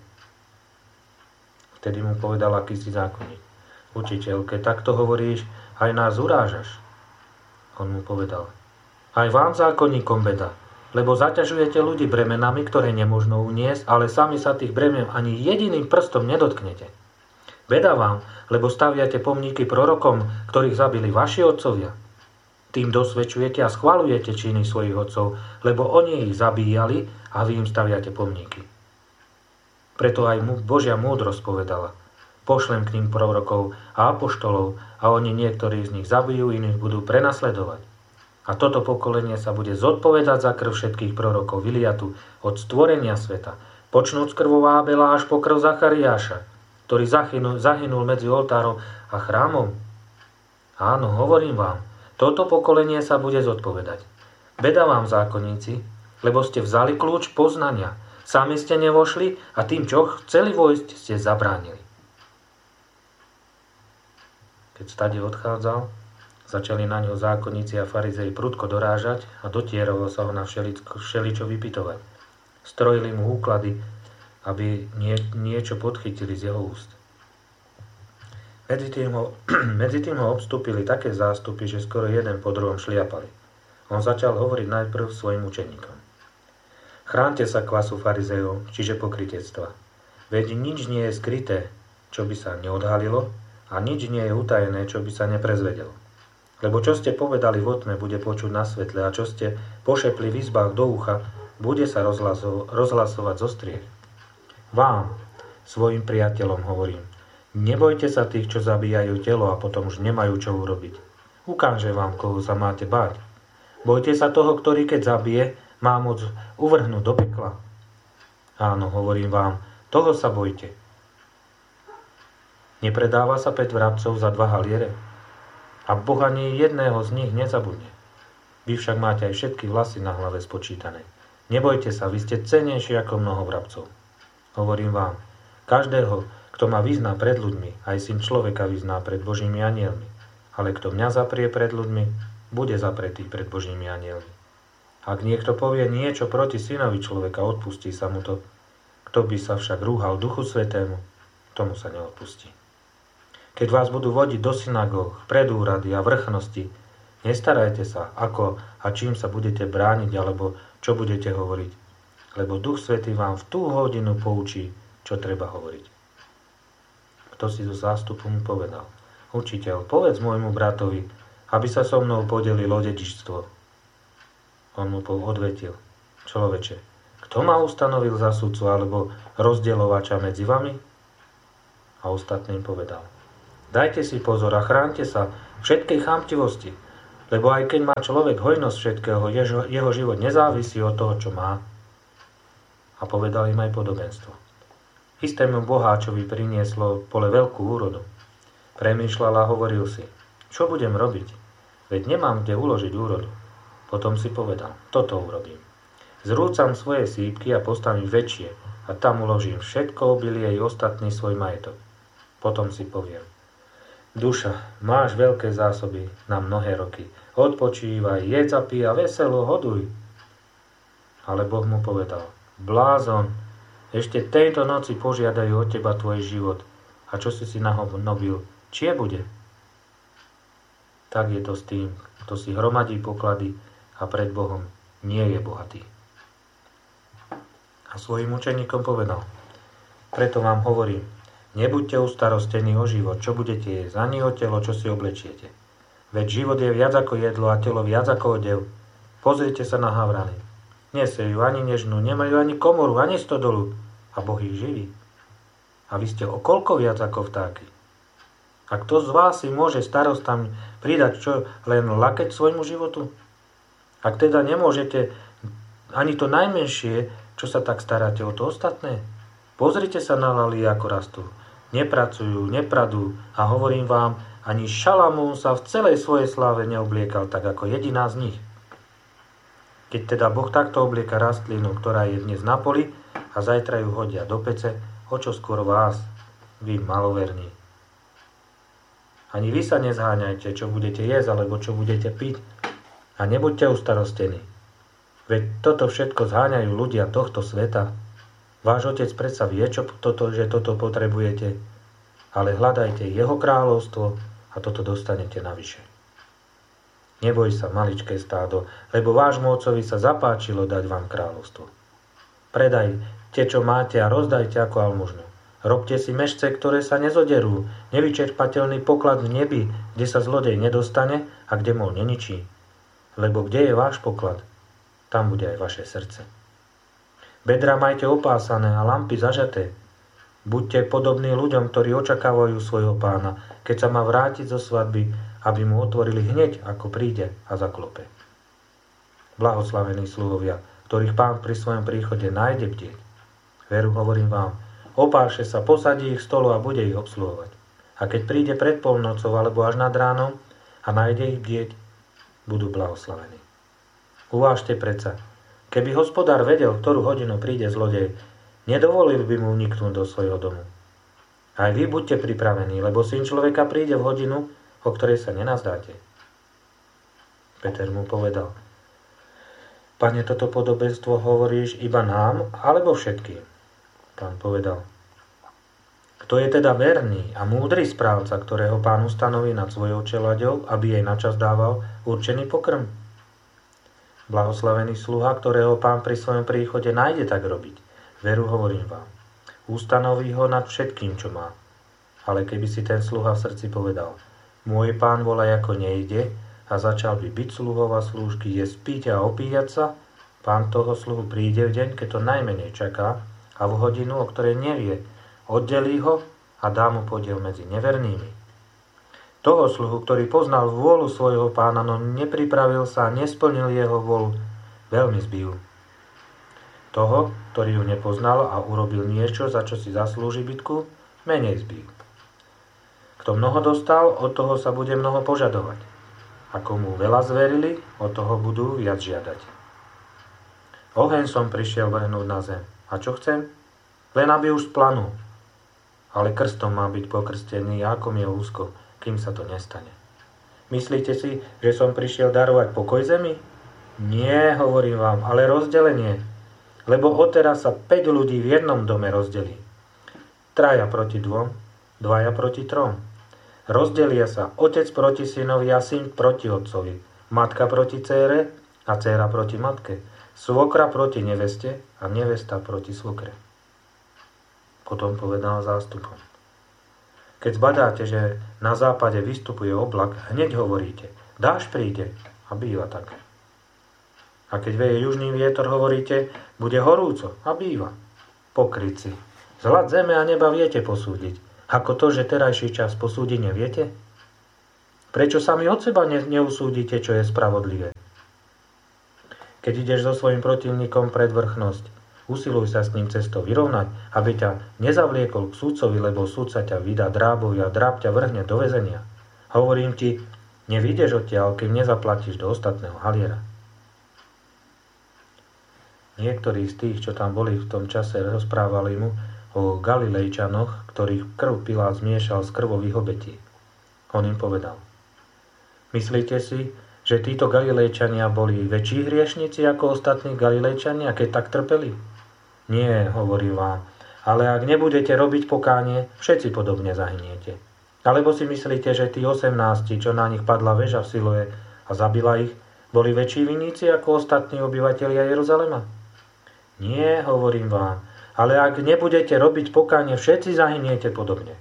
Vtedy mu povedal akýsi zákonník: Učiteľ, keď takto hovoríš, aj nás urážaš. On mu povedal: Aj vám, zákonníkom, beda, lebo zaťažujete ľudí bremenami, ktoré nemožno uniesť, ale sami sa tých bremen ani jediným prstom nedotknete. Beda vám, lebo staviate pomníky prorokom, ktorých zabili vaši otcovia. Tým dosvedčujete a schvaľujete činy svojich otcov, lebo oni ich zabíjali a vy im staviate pomníky. Preto aj Božia múdrosť povedala: Pošlem k ním prorokov a apoštolov a oni niektorí z nich zabijú, iných budú prenasledovať. A toto pokolenie sa bude zodpovedať za krv všetkých prorokov vyliatu od stvorenia sveta, počnúc krvou Ábela až po krv Zachariáša, ktorý zahynul, zahynul medzi oltárom a chrámom. Áno, hovorím vám, toto pokolenie sa bude zodpovedať. Beda vám, zákonníci, lebo ste vzali kľúč poznania, sami ste nevošli a tým, čo chceli vojsť, ste zabránili. Keď stade odchádzal, začali na ňo zákonníci a farizei prudko dorážať a dotierovo sa ho na všeličo vypytovať. Strojili mu úklady, aby nie, niečo podchytili z jeho úst. Medzi tým, ho, medzi tým ho obstúpili také zástupy, že skoro jeden po druhom šliapali. On začal hovoriť najprv svojim učeníkom: Chránte sa kvasu farizejov, čiže pokrytectva. Veď nič nie je skryté, čo by sa neodhalilo, a nič nie je utajené, čo by sa neprezvedelo. Lebo čo ste povedali vo tme, bude počuť na svetle, a čo ste pošepli v izbách do ucha, bude sa rozhlaso- rozhlasovať zo striech. Vám, svojim priateľom, hovorím: Nebojte sa tých, čo zabíjajú telo a potom už nemajú čo urobiť. Ukáže vám, koho sa máte báť. Bojte sa toho, ktorý keď zabije, má moc uvrhnúť do pekla. Áno, hovorím vám, toho sa bojte. Nepredáva sa päť vrabcov za dva haliere? A Boh ani jedného z nich nezabudne. Vy však máte aj všetky vlasy na hlave spočítané. Nebojte sa, vy ste cennejší ako mnoho vrabcov. Hovorím vám, každého, kto ma vyzná pred ľuďmi, aj Syn človeka vyzná pred Božími anielmi. Ale kto mňa zaprie pred ľuďmi, bude zapretý pred Božími anielmi. Ak niekto povie niečo proti Synovi človeka, odpustí sa mu to. Kto by sa však rúhal Duchu Svätému, tomu sa neodpustí. Keď vás budú vodiť do synagóg, pred úrady a vrchnosti, nestarajte sa, ako a čím sa budete brániť, alebo čo budete hovoriť. Lebo Duch Svätý vám v tú hodinu poučí, čo treba hovoriť. Kto si zo zástupu mu povedal: Učiteľ, povedz môjmu bratovi, aby sa so mnou podelilo dedičstvo. On mu odvetil: Človeče, kto ma ustanovil za sudcu alebo rozdielovača medzi vami? A ostatným povedal: Dajte si pozor a chránte sa všetkej chamtivosti, lebo aj keď má človek hojnosť všetkého, jeho, jeho život nezávisí od toho, čo má. A povedal im aj podobenstvo. Istému boháčovi prinieslo pole veľkú úrodu. Premýšľal a hovoril si, čo budem robiť? Veď nemám kde uložiť úrodu. Potom si povedal, toto urobím. Zrúcam svoje sípky a postavím väčšie a tam uložím všetko obilie i ostatný svoj majetok. Potom si poviem, duša, máš veľké zásoby na mnohé roky. Odpočívaj, jedz a pí a veselo hoduj. Ale Boh mu povedal, blázon, ešte tejto noci požiadajú od teba tvoj život. A čo si si nahonobil, čie bude? Tak je to s tým, kto si hromadí poklady a pred Bohom nie je bohatý. A svojim učeníkom povedal, preto vám hovorím, nebuďte ustarostení o život, čo budete jesť, ani o telo, čo si oblečiete. Veď život je viac ako jedlo a telo viac ako odev. Pozrite sa na havrany. Nesejú ani nežnú, nemajú ani komoru, ani stodolu. A Boh ich živí. A vy ste o koľko viac ako vtáky. A kto z vás si môže starostami pridať čo len lakeť svojmu životu? Ak teda nemôžete ani to najmenšie, čo sa tak staráte o to ostatné? Pozrite sa na laly, ako rastú. Nepracujú, nepradú a hovorím vám, ani Šalamún sa v celej svojej sláve neobliekal tak ako jediná z nich. Keď teda Boh takto oblieka rastlinu, ktorá je dnes na poli a zajtra ju hodia do pece, o čo skôr vás, vy maloverní. Ani vy sa nezháňajte, čo budete jesť alebo čo budete piť a nebuďte ustarostení. Veď toto všetko zháňajú ľudia tohto sveta. Váš Otec predsa vie, čo toto, že toto potrebujete, ale hľadajte jeho kráľovstvo a toto dostanete navyše. Neboj sa, maličké stádo, lebo vášmu Otcovi sa zapáčilo dať vám kráľovstvo. Predajte, čo máte a rozdajte ako almužnu. Robte si mešce, ktoré sa nezoderú, nevyčerpateľný poklad v nebi, kde sa zlodej nedostane a kde mol neničí. Lebo kde je váš poklad, tam bude aj vaše srdce. Bedra majte opásané a lampy zažaté. Buďte podobní ľuďom, ktorí očakávajú svojho pána, keď sa má vrátiť zo svadby, aby mu otvorili hneď, ako príde a zaklope. Blahoslavení sluhovia, ktorých pán pri svojom príchode nájde bdieť. Veru hovorím vám, opáše sa, posadí ich stolu a bude ich obsluhovať. A keď príde pred polnocou alebo až nad ránom a nájde ich bdieť, budú blahoslavení. Uvážte predsa, keby hospodár vedel, v ktorú hodinu príde zlodej, nedovolil by mu uniknúť do svojho domu. Aj vy buďte pripravení, lebo syn človeka príde v hodinu, o ktorej sa nenazdáte. Peter mu povedal, Pane, toto podobenstvo hovoríš iba nám, alebo všetkým? Pán povedal, kto je teda verný a múdry správca, ktorého pán ustanoví nad svojou čeľaďou, aby jej načas dával určený pokrm? Blahoslavený sluha, ktorého pán pri svojom príchode nájde tak robiť. Veru hovorím vám. Ustanoví ho nad všetkým, čo má. Ale keby si ten sluha v srdci povedal, môj pán volaj ako nejde a začal by byť sluhov a slúžky, jesť, piť a opíjať sa, pán toho sluhu príde v deň, keď to najmenej čaká a v hodinu, o ktorej nevie, oddelí ho a dá mu podiel medzi nevernými. Toho sluhu, ktorý poznal vôľu svojho pána, no nepripravil sa a nesplnil jeho vôľu, veľmi zbijú. Toho, ktorý ju nepoznal a urobil niečo, za čo si zaslúži bitku, menej zbijú. Kto mnoho dostal, od toho sa bude mnoho požadovať. A komu veľa zverili, od toho budú viac žiadať. Oheň som prišiel vrhnúť na zem. A čo chcem? Len aby už splanul. Ale krstom má byť pokrstený, ako mi je úzko, kým sa to nestane. Myslíte si, že som prišiel darovať pokoj zemi? Nie, hovorím vám, ale rozdelenie. Lebo odteraz sa päť ľudí v jednom dome rozdelí. Traja proti dvom, dvaja proti trom. Rozdelia sa otec proti synovi a syn proti otcovi, matka proti dcére a dcéra proti matke, svokra proti neveste a nevesta proti svokre. Potom povedal zástupom. Keď zbadáte, že na západe vystupuje oblak, hneď hovoríte, dážď príde a býva tak. A keď veje južný vietor, hovoríte, bude horúco a býva. Pokrytci, zhľad zeme a neba viete posúdiť, Ako to, že terajší čas posúdiť neviete? Prečo sami od seba ne- neusúdite, čo je spravodlivé? Keď ideš so svojím protivníkom pred vrchnosť, usiluj sa s ním cestou vyrovnať, aby ťa nezavliekol k sudcovi, lebo sudca ťa vydá drábovi a dráb ťa vrhne do väzenia. Hovorím ti, nevyjdeš odtiaľ, kým nezaplatíš do ostatného haliera. Niektorí z tých, čo tam boli v tom čase, rozprávali mu o Galilejčanoch, ktorých krv Pilát zmiešal s krvou ich obetí. On im povedal: Myslíte si, že títo Galilejčania boli väčší hriešnici ako ostatní Galilejčania, keď tak trpeli? Nie, hovorím vám, ale ak nebudete robiť pokánie, všetci podobne zahyniete. Alebo si myslíte, že tí osemnásti, čo na nich padla väža v Siloe a zabila ich, boli väčší viníci ako ostatní obyvatelia Jeruzalema? Nie, hovorím vám, ale ak nebudete robiť pokánie, všetci zahyniete podobne.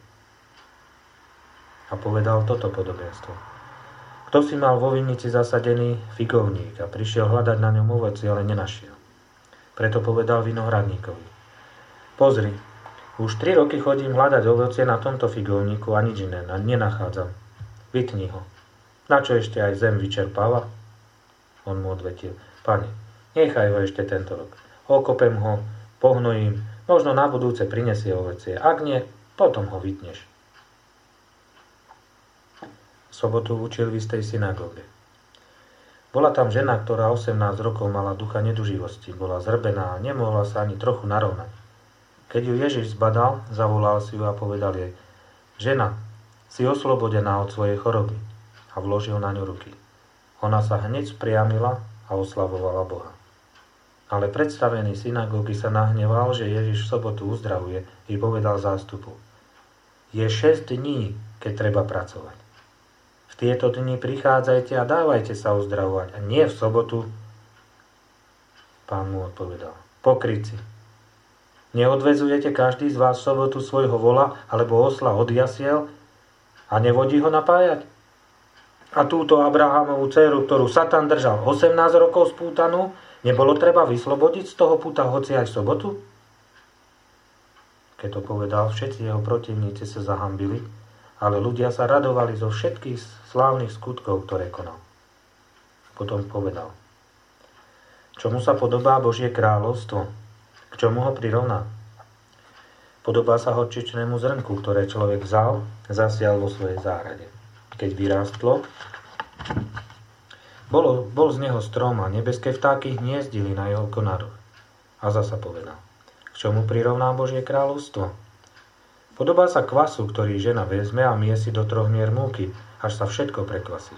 A povedal toto podobenstvo. Kto si mal vo vinici zasadený figovník a prišiel hľadať na ňom ovocie, ale nenašiel. Preto povedal vinohradníkovi: Pozri, už tri roky chodím hľadať ovocie na tomto figovníku a nič iné nenachádzam. Vytni ho. Na čo ešte aj zem vyčerpáva? On mu odvetil: Pane, nechaj ho ešte tento rok. Okopem ho, pohnojím, možno na budúce prinesie ovocie. Ak nie, potom ho vytneš. V sobotu učil v istej synagóge. Bola tam žena, ktorá osemnásť rokov mala ducha neduživosti. Bola zrbená a nemohla sa ani trochu narovnať. Keď ju Ježiš zbadal, zavolal si ju a povedal jej: Žena, si oslobodená od svojej choroby. A vložil na ňu ruky. Ona sa hneď spriamila a oslavovala Boha. Ale predstavený synagógy sa nahneval, že Ježiš v sobotu uzdravuje, i povedal zástupu: Je šesť dní, keď treba pracovať. V tieto dni prichádzajte a dávajte sa uzdravovať, a nie v sobotu. Pán mu odpovedal: Pokrytci, neodvezujete každý z vás v sobotu svojho vola alebo osla od jasiel a nevodí ho napájať? A túto Abrahamovú dceru, ktorú Satan držal osemnásť rokov spútanú, nebolo treba vyslobodiť z toho puta hoci aj v sobotu? Keď to povedal, všetci jeho protivníci sa zahambili, ale ľudia sa radovali zo všetkých slávnych skutkov, ktoré konal. Potom povedal: Čomu sa podobá Božie kráľovstvo? K čomu ho prirovná? Podobá sa horčičnému zrnku, ktoré človek vzal, zasial vo svojej záhrade. Keď vyrástlo, bolo, bol z neho strom a nebeské vtáky hniezdili na jeho konároch. A zasa povedal: K čomu prirovná Božie kráľovstvo? Podobá sa kvasu, ktorý žena vezme a miesi do troch mier múky, až sa všetko prekvasí.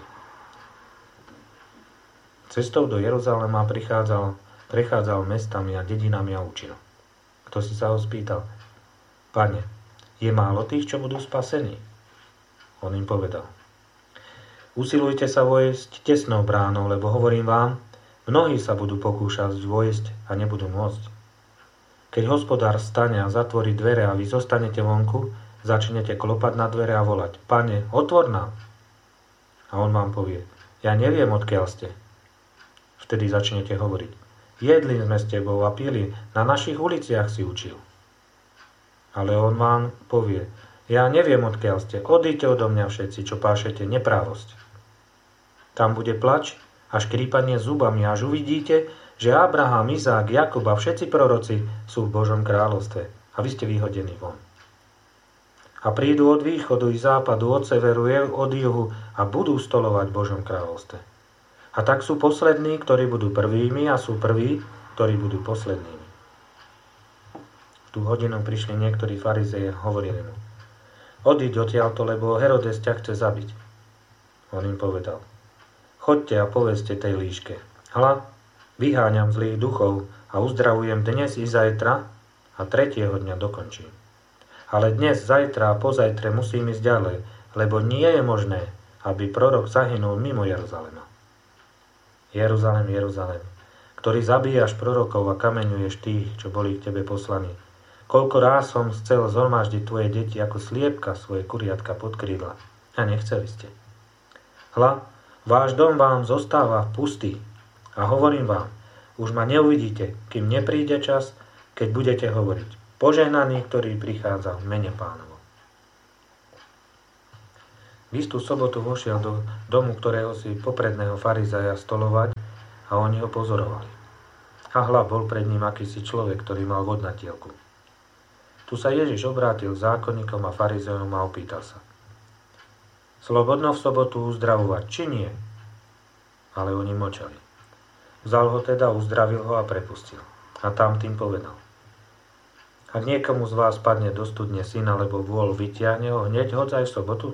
Cestou do Jeruzalema prichádzal, prechádzal mestami a dedinami a učil. Kto si sa ho spýtal: Pane, je málo tých, čo budú spasení? On im povedal: Usilujte sa vojsť tesnou bránou, lebo hovorím vám, mnohí sa budú pokúšať vojsť a nebudú môcť. Keď hospodár stane a zatvorí dvere a vy zostanete vonku, začnete klopať na dvere a volať: Pane, otvor nám. A on vám povie: Ja neviem, odkiaľ ste. Vtedy začnete hovoriť: Jedli sme s tebou a pili, na našich uliciach si učil. Ale on vám povie: Ja neviem, odkiaľ ste, odíďte odo mňa všetci, čo pášete neprávosť. Tam bude plač a škrípanie zubami, až uvidíte, že Abraham, Izák, Jakub a všetci proroci sú v Božom kráľovstve a vy ste vyhodení von. A prídu od východu i západu, od severu i od juhu a budú stolovať v Božom kráľovstve. A tak sú poslední, ktorí budú prvými, a sú prví, ktorí budú poslednými. V tú hodinu prišli niektorí farizeji a hovorili mu: Odíď odtiaľto, lebo Herodes ťa chce zabiť. On im povedal: Choďte a povedzte tej líške: Hľa, vyháňam zlých duchov a uzdravujem dnes i zajtra a tretieho dňa dokončím. Ale dnes, zajtra a pozajtre musím ísť ďalej, lebo nie je možné, aby prorok zahynul mimo Jeruzalema. Jeruzalem, Jeruzalem, ktorý zabíjaš prorokov a kameňuješ tých, čo boli k tebe poslaní. Koľko ráz som chcel zhromaždiť tvoje deti ako sliepka svoje kuriatka pod krídla, a nechceli ste. Hľa, váš dom vám zostáva pustý. A hovorím vám, už ma neuvidíte, kým nepríde čas, keď budete hovoriť: Požehnaný, ktorý prichádza v mene Pánovom. V istú sobotu vošiel do domu ktorého si popredného farizeja stolovať a oni ho pozorovali. A hľa, bol pred ním akýsi človek, ktorý mal vodnatielku. Tu sa Ježiš obrátil k zákonníkom a farizejom a opýtal sa: Slobodno v sobotu uzdravovať, či nie? Ale oni mlčali. Vzal ho teda, uzdravil ho a prepustil. A tam tým povedal: Ak niekomu z vás padne do studne syn alebo vôl, vytiahne ho, hneď hoď aj v sobotu?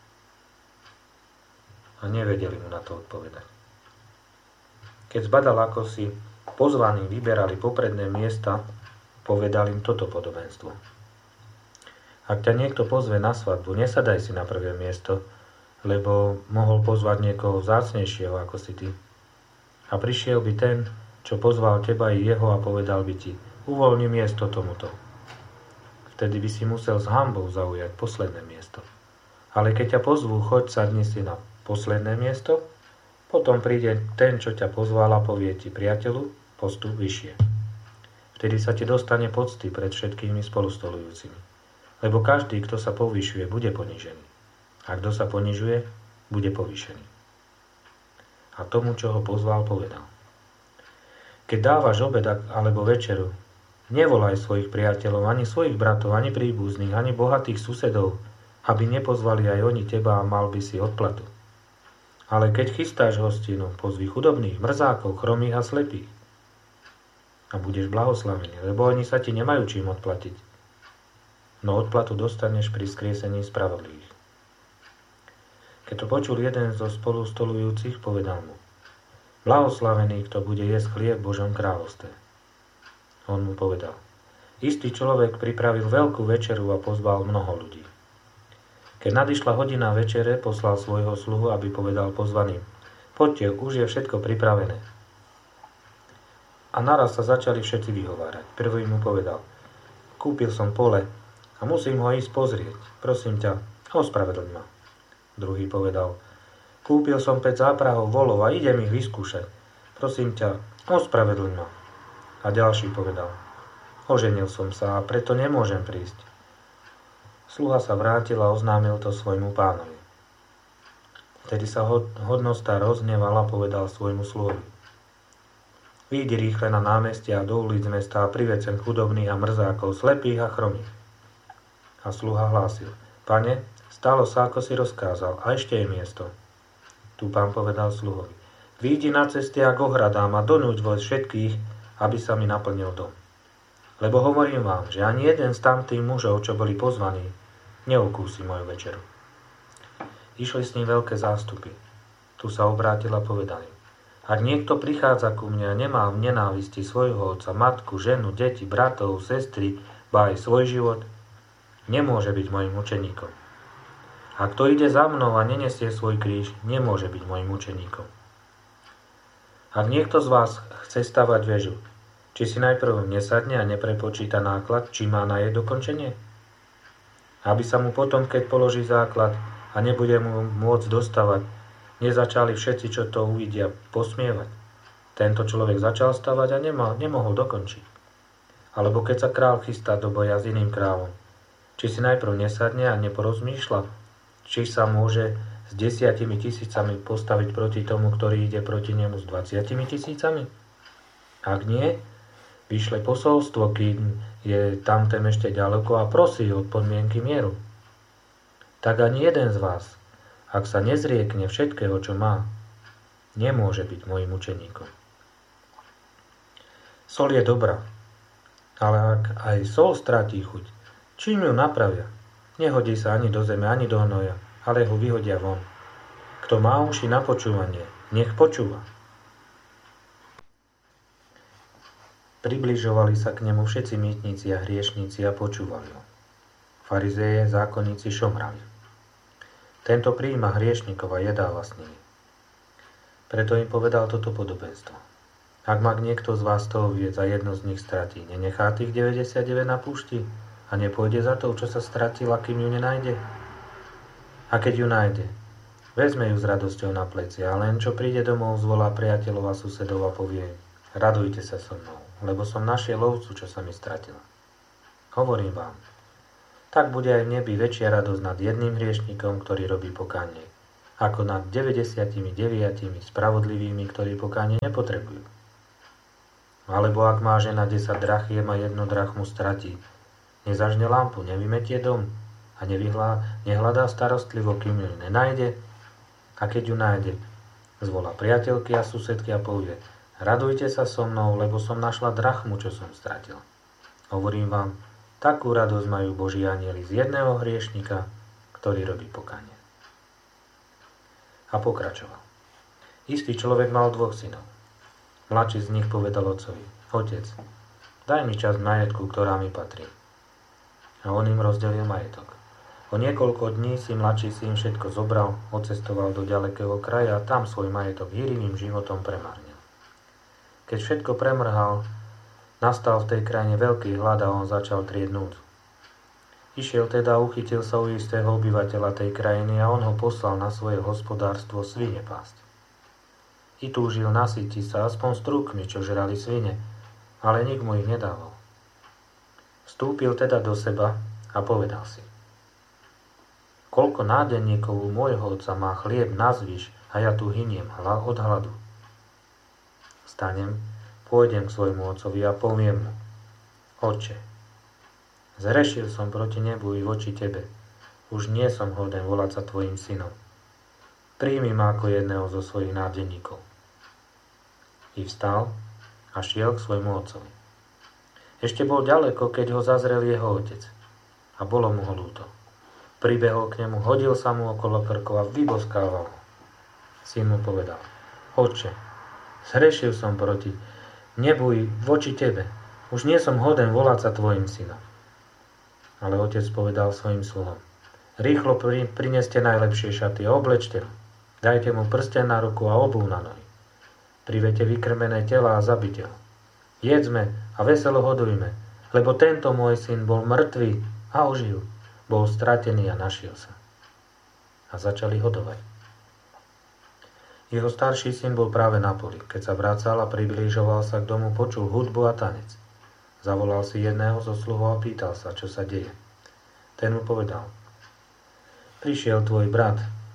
A nevedeli mu na to odpovedať. Keď zbadal, ako si pozvaní vyberali popredné miesta, povedal im toto podobenstvo. Ak ťa niekto pozve na svadbu, nesadaj si na prvé miesto, lebo mohol pozvať niekoho vzácnejšieho ako si ty. A prišiel by ten, čo pozval teba i jeho a povedal by ti: uvoľni miesto tomuto. Vtedy by si musel s hanbou zaujať posledné miesto. Ale keď ťa pozvú, choď, sadni si na posledné miesto, potom príde ten, čo ťa pozval a povie ti: priateľu, postup vyššie. Vtedy sa ti dostane pocty pred všetkými spolustolujúcimi. Lebo každý, kto sa povyšuje, bude ponížený. A kto sa ponižuje, bude povýšený. A tomu, čo ho pozval, povedal: Keď dávaš obed alebo večeru, nevolaj svojich priateľov, ani svojich bratov, ani príbuzných, ani bohatých susedov, aby nepozvali aj oni teba a mal by si odplatu. Ale keď chystáš hostinu, pozvi chudobných, mrzákov, chromých a slepých. A budeš blahoslavený, lebo oni sa ti nemajú čím odplatiť. No odplatu dostaneš pri skriesení spravodlivých. Keď to počul jeden zo spolustolujúcich, povedal mu: Blahoslavený, kto bude jesť chlieb v Božom kráľovstve. On mu povedal: Istý človek pripravil veľkú večeru a pozval mnoho ľudí. Keď nadišla hodina večere, poslal svojho sluhu, aby povedal pozvaným: Poďte, už je všetko pripravené. A naraz sa začali všetci vyhovárať. Prvý mu povedal: Kúpil som pole a musím ho ísť pozrieť. Prosím ťa, ospravedlň ma. Druhý povedal: Kúpil som päť záprahov volov a idem ich vyskúšať. Prosím ťa, ospravedlň ma. A ďalší povedal: Oženil som sa a preto nemôžem prísť. Sluha sa vrátil a oznámil to svojmu pánovi. Vtedy sa hodnostár rozhneval a povedal svojmu sluhovi: Výjdi rýchle na námestia a do ulic mesta a priveď sem chudobných a mrzákov, slepých a chromých. A sluha hlásil: Pane, stalo sa, ako si rozkázal, a ešte je miesto. Tu pán povedal sluhovi: Výjdi na cesty a k ohradám a donúť vojsť všetkých, aby sa mi naplnil dom. Lebo hovorím vám, že ani jeden z tamtých mužov, čo boli pozvaní, neukúsi moju večeru. Išli s ním veľké zástupy. Tu sa obrátil a povedal im: Ak niekto prichádza ku mne a nemá v nenávisti svojho otca, matku, ženu, deti, bratov, sestry, ba aj svoj život, nemôže byť mojim učeníkom. A kto ide za mnou a nenesie svoj kríž, nemôže byť mojim učeníkom. Ak niekto z vás chce stavať väžu, či si najprv nesadne a neprepočíta náklad, či má na jej dokončenie? Aby sa mu potom, keď položí základ a nebude mu môcť dostavať, nezačali všetci, čo to uvidia, posmievať. Tento človek začal stavať a nemal, nemohol dokončiť. Alebo keď sa král chystá do boja s iným kráľom, či si najprv nesadne a neporozmýšľa, či sa môže s desiatimi tisícami postaviť proti tomu, ktorý ide proti nemu s dvaciatimi tisícami? Ak nie, vyšle posolstvo, kým je tamtém ešte ďaleko a prosí o podmienky mieru. Tak ani jeden z vás, ak sa nezriekne všetkého, čo má, nemôže byť mojim učeníkom. Sol je dobrá, ale ak aj sol stratí chuť, čím ju napravia? Nehodí sa ani do zeme, ani do hnoja, ale ho vyhodia von. Kto má uši na počúvanie, nech počúva. Približovali sa k nemu všetci mýtnici a hriešníci a počúvali ho. Farizeje, zákonníci šomrali. Tento prijíma hriešnikov a jedáva s nimi. Preto im povedal toto podobenstvo. Ak má niekto z vás toho viec a jedno z nich stratí, nenechá tých deväťdesiatdeväť na púšti a nepôjde za tou, čo sa stratila, kým ju nenájde? A keď ju nájde, vezme ju s radosťou na pleci a len čo príde domov, zvolá priateľov a susedov a povie: Radujte sa so mnou, lebo som našiel ovcu, čo sa mi stratila. Hovorím vám, tak bude aj v nebi väčšia radosť nad jedným hriešnikom, ktorý robí pokánie, ako nad deväťdesiatdeväť spravodlivými, ktorí pokánie nepotrebujú. Alebo ak má žena desať drachiem a jednu drachmu stratí, nezažne lampu, nevymetie dom a nevyhlá, nehľadá starostlivo, kým ju nenájde, a keď ju nájde, zvolá priateľky a susedky a povie: radujte sa so mnou, lebo som našla drachmu, čo som stratil. Hovorím vám, takú radosť majú Boží anjeli z jedného hriešnika, ktorý robí pokánie. A pokračoval. Istý človek mal dvoch synov. Mladší z nich povedal otcovi: otec, daj mi časť majetku, ktorá mi patrí. A on im rozdelil majetok. O niekoľko dní si mladší syn všetko zobral, odcestoval do ďalekého kraja a tam svoj majetok hýrivým životom premárnil. Keď všetko premrhal, nastal v tej krajine veľký hlad a on začal trieť núdzu. Išiel teda, uchytil sa u istého obyvateľa tej krajiny a on ho poslal na svoje hospodárstvo svine pásť. I túžil nasytiť sa aspoň strúkmi, čo žrali svine, ale nik mu ich nedával. Vstúpil teda do seba a povedal si: koľko nádenníkov u môjho otca má chlieb nazvyš a ja tu hyniem od hladu. Vstanem, pôjdem k svojmu otcovi a poviem mu: Otče, zhrešil som proti nebu i voči tebe. Už nie som hoden volať sa tvojim synom. Príjmi ma ako jedného zo svojich nádenníkov. I vstal a šiel k svojmu otcovi. Ešte bol ďaleko, keď ho zazrel jeho otec. A bolo mu ho ľúto. Pribehol k nemu, hodil sa mu okolo krkov a vyboskával ho. Syn mu povedal: Otče, zhrešil som proti nebu i voči tebe. Už nie som hoden volať sa tvojim synom. Ale otec povedal svojim sluhom: rýchlo pri, prineste najlepšie šaty a oblečte ho. Dajte mu prsten na ruku a obuv na nohy. Privete vykrmené tela a zabite ho. Jedzme a veselo hodujme, lebo tento môj syn bol mŕtvý a ožil. Bol stratený a našiel sa. A začali hodovať. Jeho starší syn bol práve na poli. Keď sa vracal a priblížoval sa k domu, počul hudbu a tanec. Zavolal si jedného zo sluhov a pýtal sa, čo sa deje. Ten mu povedal: prišiel tvoj brat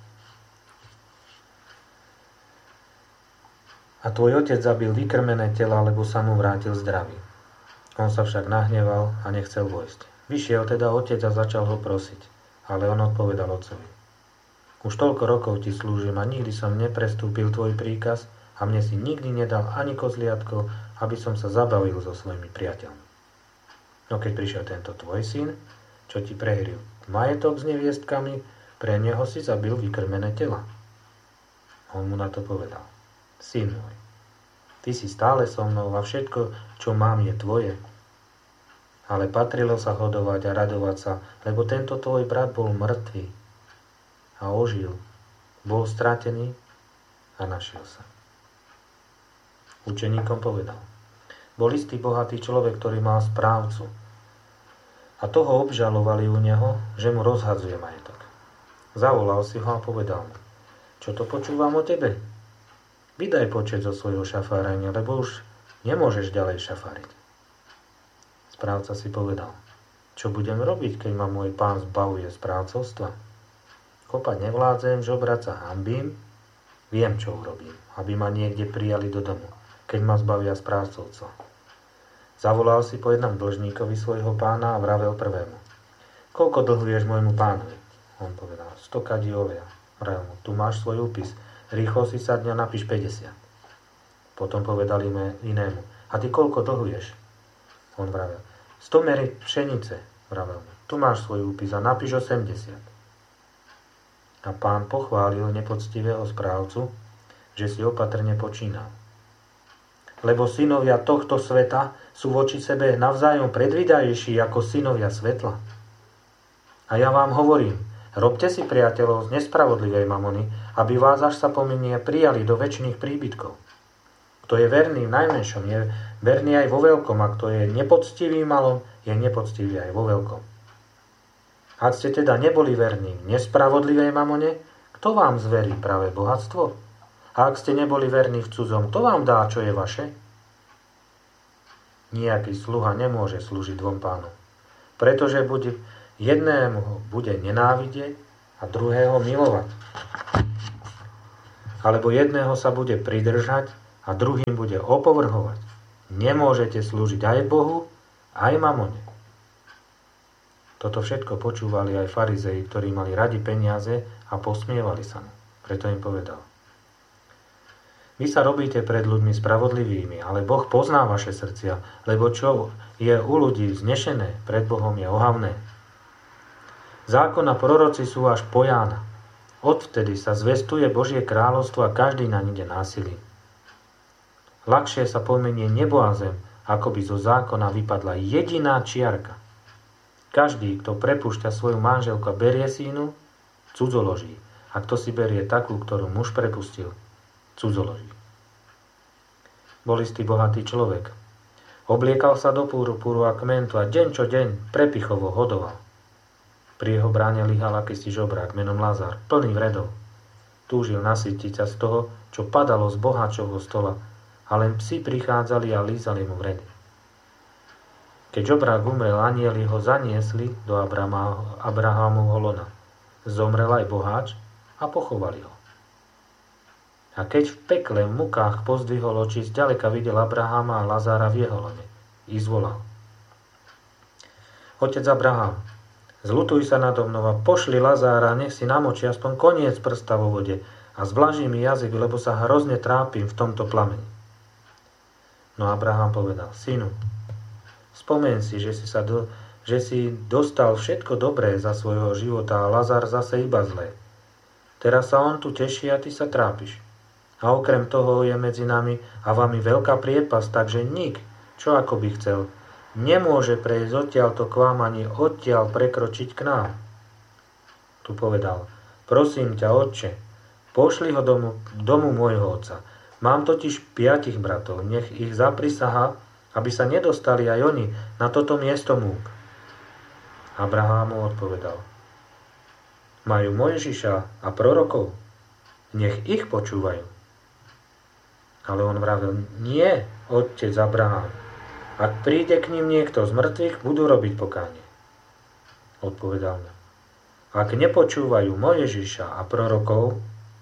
a tvoj otec zabil vykrmené tela, lebo sa mu vrátil zdravý. On sa však nahneval a nechcel vojsť. Vyšiel teda otec a začal ho prosiť, ale on odpovedal otcovi: už toľko rokov ti slúžim a nikdy som neprestúpil tvoj príkaz a mne si nikdy nedal ani kozliatko, aby som sa zabavil so svojimi priateľmi. No keď prišiel tento tvoj syn, čo ti prehryl majetok s neviestkami, pre neho si zabil vykrmené tela. On mu na to povedal: syn môj, ty si stále so mnou a všetko, čo mám, je tvoje. Ale patrilo sa hodovať a radovať sa, lebo tento tvoj brat bol mŕtvý a ožil, bol stratený a našiel sa. Učeníkom povedal: bol istý bohatý človek, ktorý mal správcu, a toho obžalovali u neho, že mu rozhadzuje majetok. Zavolal si ho a povedal mu: čo to počúvam o tebe? Vydaj počet zo svojho šafárenia, lebo už nemôžeš ďalej šafáriť. Správca si povedal: čo budem robiť, keď ma môj pán zbavuje správcovstva? Kopať nevládzem, žobrať sa hanbím, viem, čo urobím, aby ma niekde prijali do domu, keď ma zbavia správcovstva. Zavolal si po jednom dlžníkovi svojho pána a vravel prvému: koľko dlhuješ môjmu pánovi? On povedal: sto kadí oleja. Vravel mu: tu máš svoj úpis, rýchlo si sadne a napíš päťdesiat. Potom povedal inému: a ty koľko dlhuješ? On vravel: sto mery pšenice. Vravel mu: tu máš svoj úpis a napíš osemdesiat. A pán pochválil nepoctivého správcu, že si opatrne počínal. Lebo synovia tohto sveta sú voči sebe navzájom predvídajejší ako synovia svetla. A ja vám hovorím, robte si priateľov z nespravodlivej mamony, aby vás, až sa pominie, prijali do večných príbytkov. Kto je verný v najmenšom, je verný aj vo veľkom, a kto je nepoctivý v malom, je nepoctivý aj vo veľkom. Ak ste teda neboli verní v nespravodlivej mamone, kto vám zverí práve bohatstvo? A ak ste neboli verní v cudzom, kto vám dá, čo je vaše? Nijaký sluha nemôže slúžiť dvom pánom, pretože buď Jednému ho bude nenávidieť a druhého milovať. Alebo jedného sa bude pridržať a druhým bude opovrhovať. Nemôžete slúžiť aj Bohu, aj mamone. Toto všetko počúvali aj farizei, ktorí mali radi peniaze a posmievali sa mu. Preto im povedal: Vy sa robíte pred ľuďmi spravodlivými, ale Boh pozná vaše srdcia, lebo čo je u ľudí vznešené, pred Bohom je ohavné. Zákon a proroci sú až po Jána. Odvtedy sa zvestuje Božie kráľovstvo a každý naň ide násilím. Ľahšie sa pomenie nebo a zem, ako by zo zákona vypadla jediná čiarka. Každý, kto prepúšťa svoju manželku a berie synu, cudzoloží. A kto si berie takú, ktorú muž prepustil, cudzoloží. Bol istý bohatý človek. Obliekal sa do púru a kmentu a deň čo deň prepichovo hodoval. Pri jeho bráne lyhal akýsi žobrák menom Lazar, plný vredov. Túžil nasytiť sa z toho, čo padalo z boháčovho stola, a len psi prichádzali a lízali mu vredy. Keď žobrák umrel, anjeli ho zaniesli do Abrahámovho lona. Zomrel aj boháč a pochovali ho. A keď v pekle v mukách pozdvihol oči, zďaleka videl Abraháma a Lazára v jeho lone. I zvolal: Otec Abrahám, zľutuj sa nado mnou a pošli Lazára, nech si namočí aspoň koniec prsta vo vode a zvlaží mi jazyk, lebo sa hrozne trápim v tomto plameni. No Abrahám povedal: Synu, spomen si, že si, sa do, že si dostal všetko dobré za svojho života a Lazar zase iba zlé. Teraz sa on tu teší a ty sa trápiš. A okrem toho je medzi nami a vami veľká priepasť, takže nik, čo ako by chcel, nemôže prejsť odtiaľto k vám ani odtiaľ prekročiť k nám. Tu povedal: Prosím ťa, otče, pošli ho domu, domu môjho otca. Mám totiž piatich bratov, nech ich zaprisahá, aby sa nedostali aj oni na toto miesto múk. Abrahám mu odpovedal: Majú Mojžiša a prorokov, nech ich počúvajú. Ale on vravel: Nie, otec Abrahám, ak príde k ním niekto z mŕtvych, budú robiť pokánie. Odpovedal mu: Ak nepočúvajú Mojžiša a prorokov,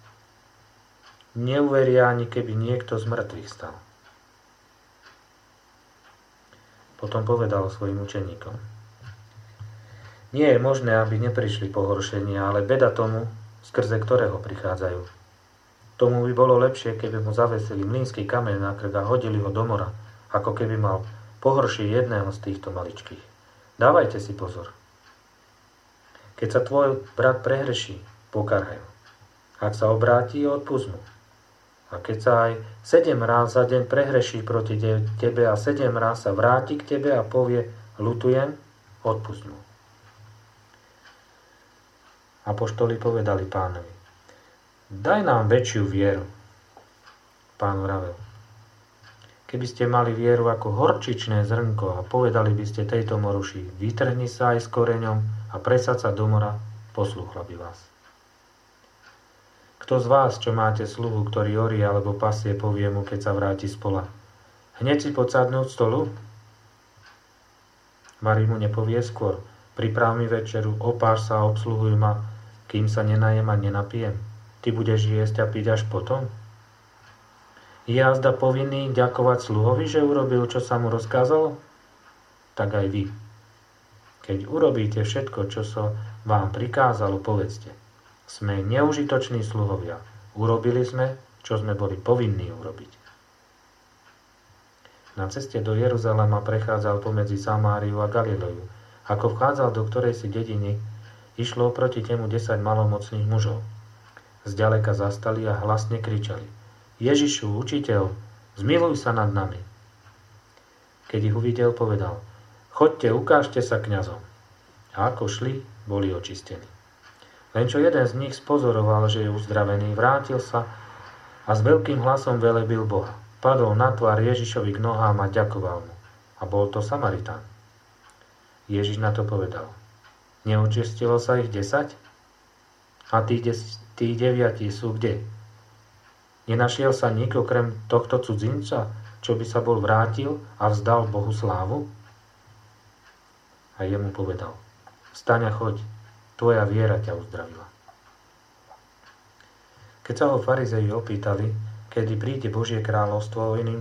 neuveria ani keby niekto z mŕtvych stal. Potom povedal svojim učeníkom: Nie je možné, aby neprišli pohoršenia, ale beda tomu, skrze ktorého prichádzajú. Tomu by bolo lepšie, keby mu zavesili mlynský kameň na krk a hodili ho do mora, ako keby mal pohoršiť jedného z týchto maličkých. Dávajte si pozor. Keď sa tvoj brat prehreší, pokarhaj ho. Ak sa obráti, odpusť mu. A keď sa aj sedem ráz za deň prehreší proti tebe a sedem ráz sa vráti k tebe a povie: ľutujem, odpusť mu. Apoštoli povedali Pánovi: Daj nám väčšiu vieru. Pán vravel: Keby ste mali vieru ako horčičné zrnko a povedali by ste tejto moruši: vytrhni sa aj s koreňom a presaď sa do mora, poslúchla by vás. Kto z vás, čo máte sluhu, ktorý orí alebo pasie, povie mu, keď sa vráti z pola: hneď si poď sadnúť stolu? Mári mu nepovie skôr: priprav mi večeru, opáš sa a obsluhuj ma, kým sa nenajem a nenapijem. Ty budeš jesť a piť až potom? Je azda povinný ďakovať sluhovi, že urobil, čo sa mu rozkázalo? Tak aj vy. Keď urobíte všetko, čo sa vám prikázalo, povedzte: sme neužitoční sluhovia. Urobili sme, čo sme boli povinní urobiť. Na ceste do Jeruzalema prechádzal pomedzi Samáriu a Galileju. Ako vchádzal do ktorej si dediny, išlo proti nemu desať malomocných mužov. Zďaleka zastali a hlasne kričali: Ježišu, učiteľ, zmiluj sa nad nami. Keď ich uvidel, povedal: Choďte, ukážte sa kňazom. A ako šli, boli očistení. Len čo jeden z nich spozoroval, že je uzdravený, vrátil sa a s veľkým hlasom velebil Boha. Padol na tvár Ježišovi k nohám a ďakoval mu. A bol to Samaritán. Ježiš na to povedal: Neočistilo sa ich desať? A tí, des, tí deviatí sú kde? Nenašiel sa nik okrem tohto cudzinca, čo by sa bol vrátil a vzdal Bohu slávu? A jemu povedal: Vstaň a choď, tvoja viera ťa uzdravila. Keď sa ho farizei opýtali, kedy príde Božie kráľovstvo, on im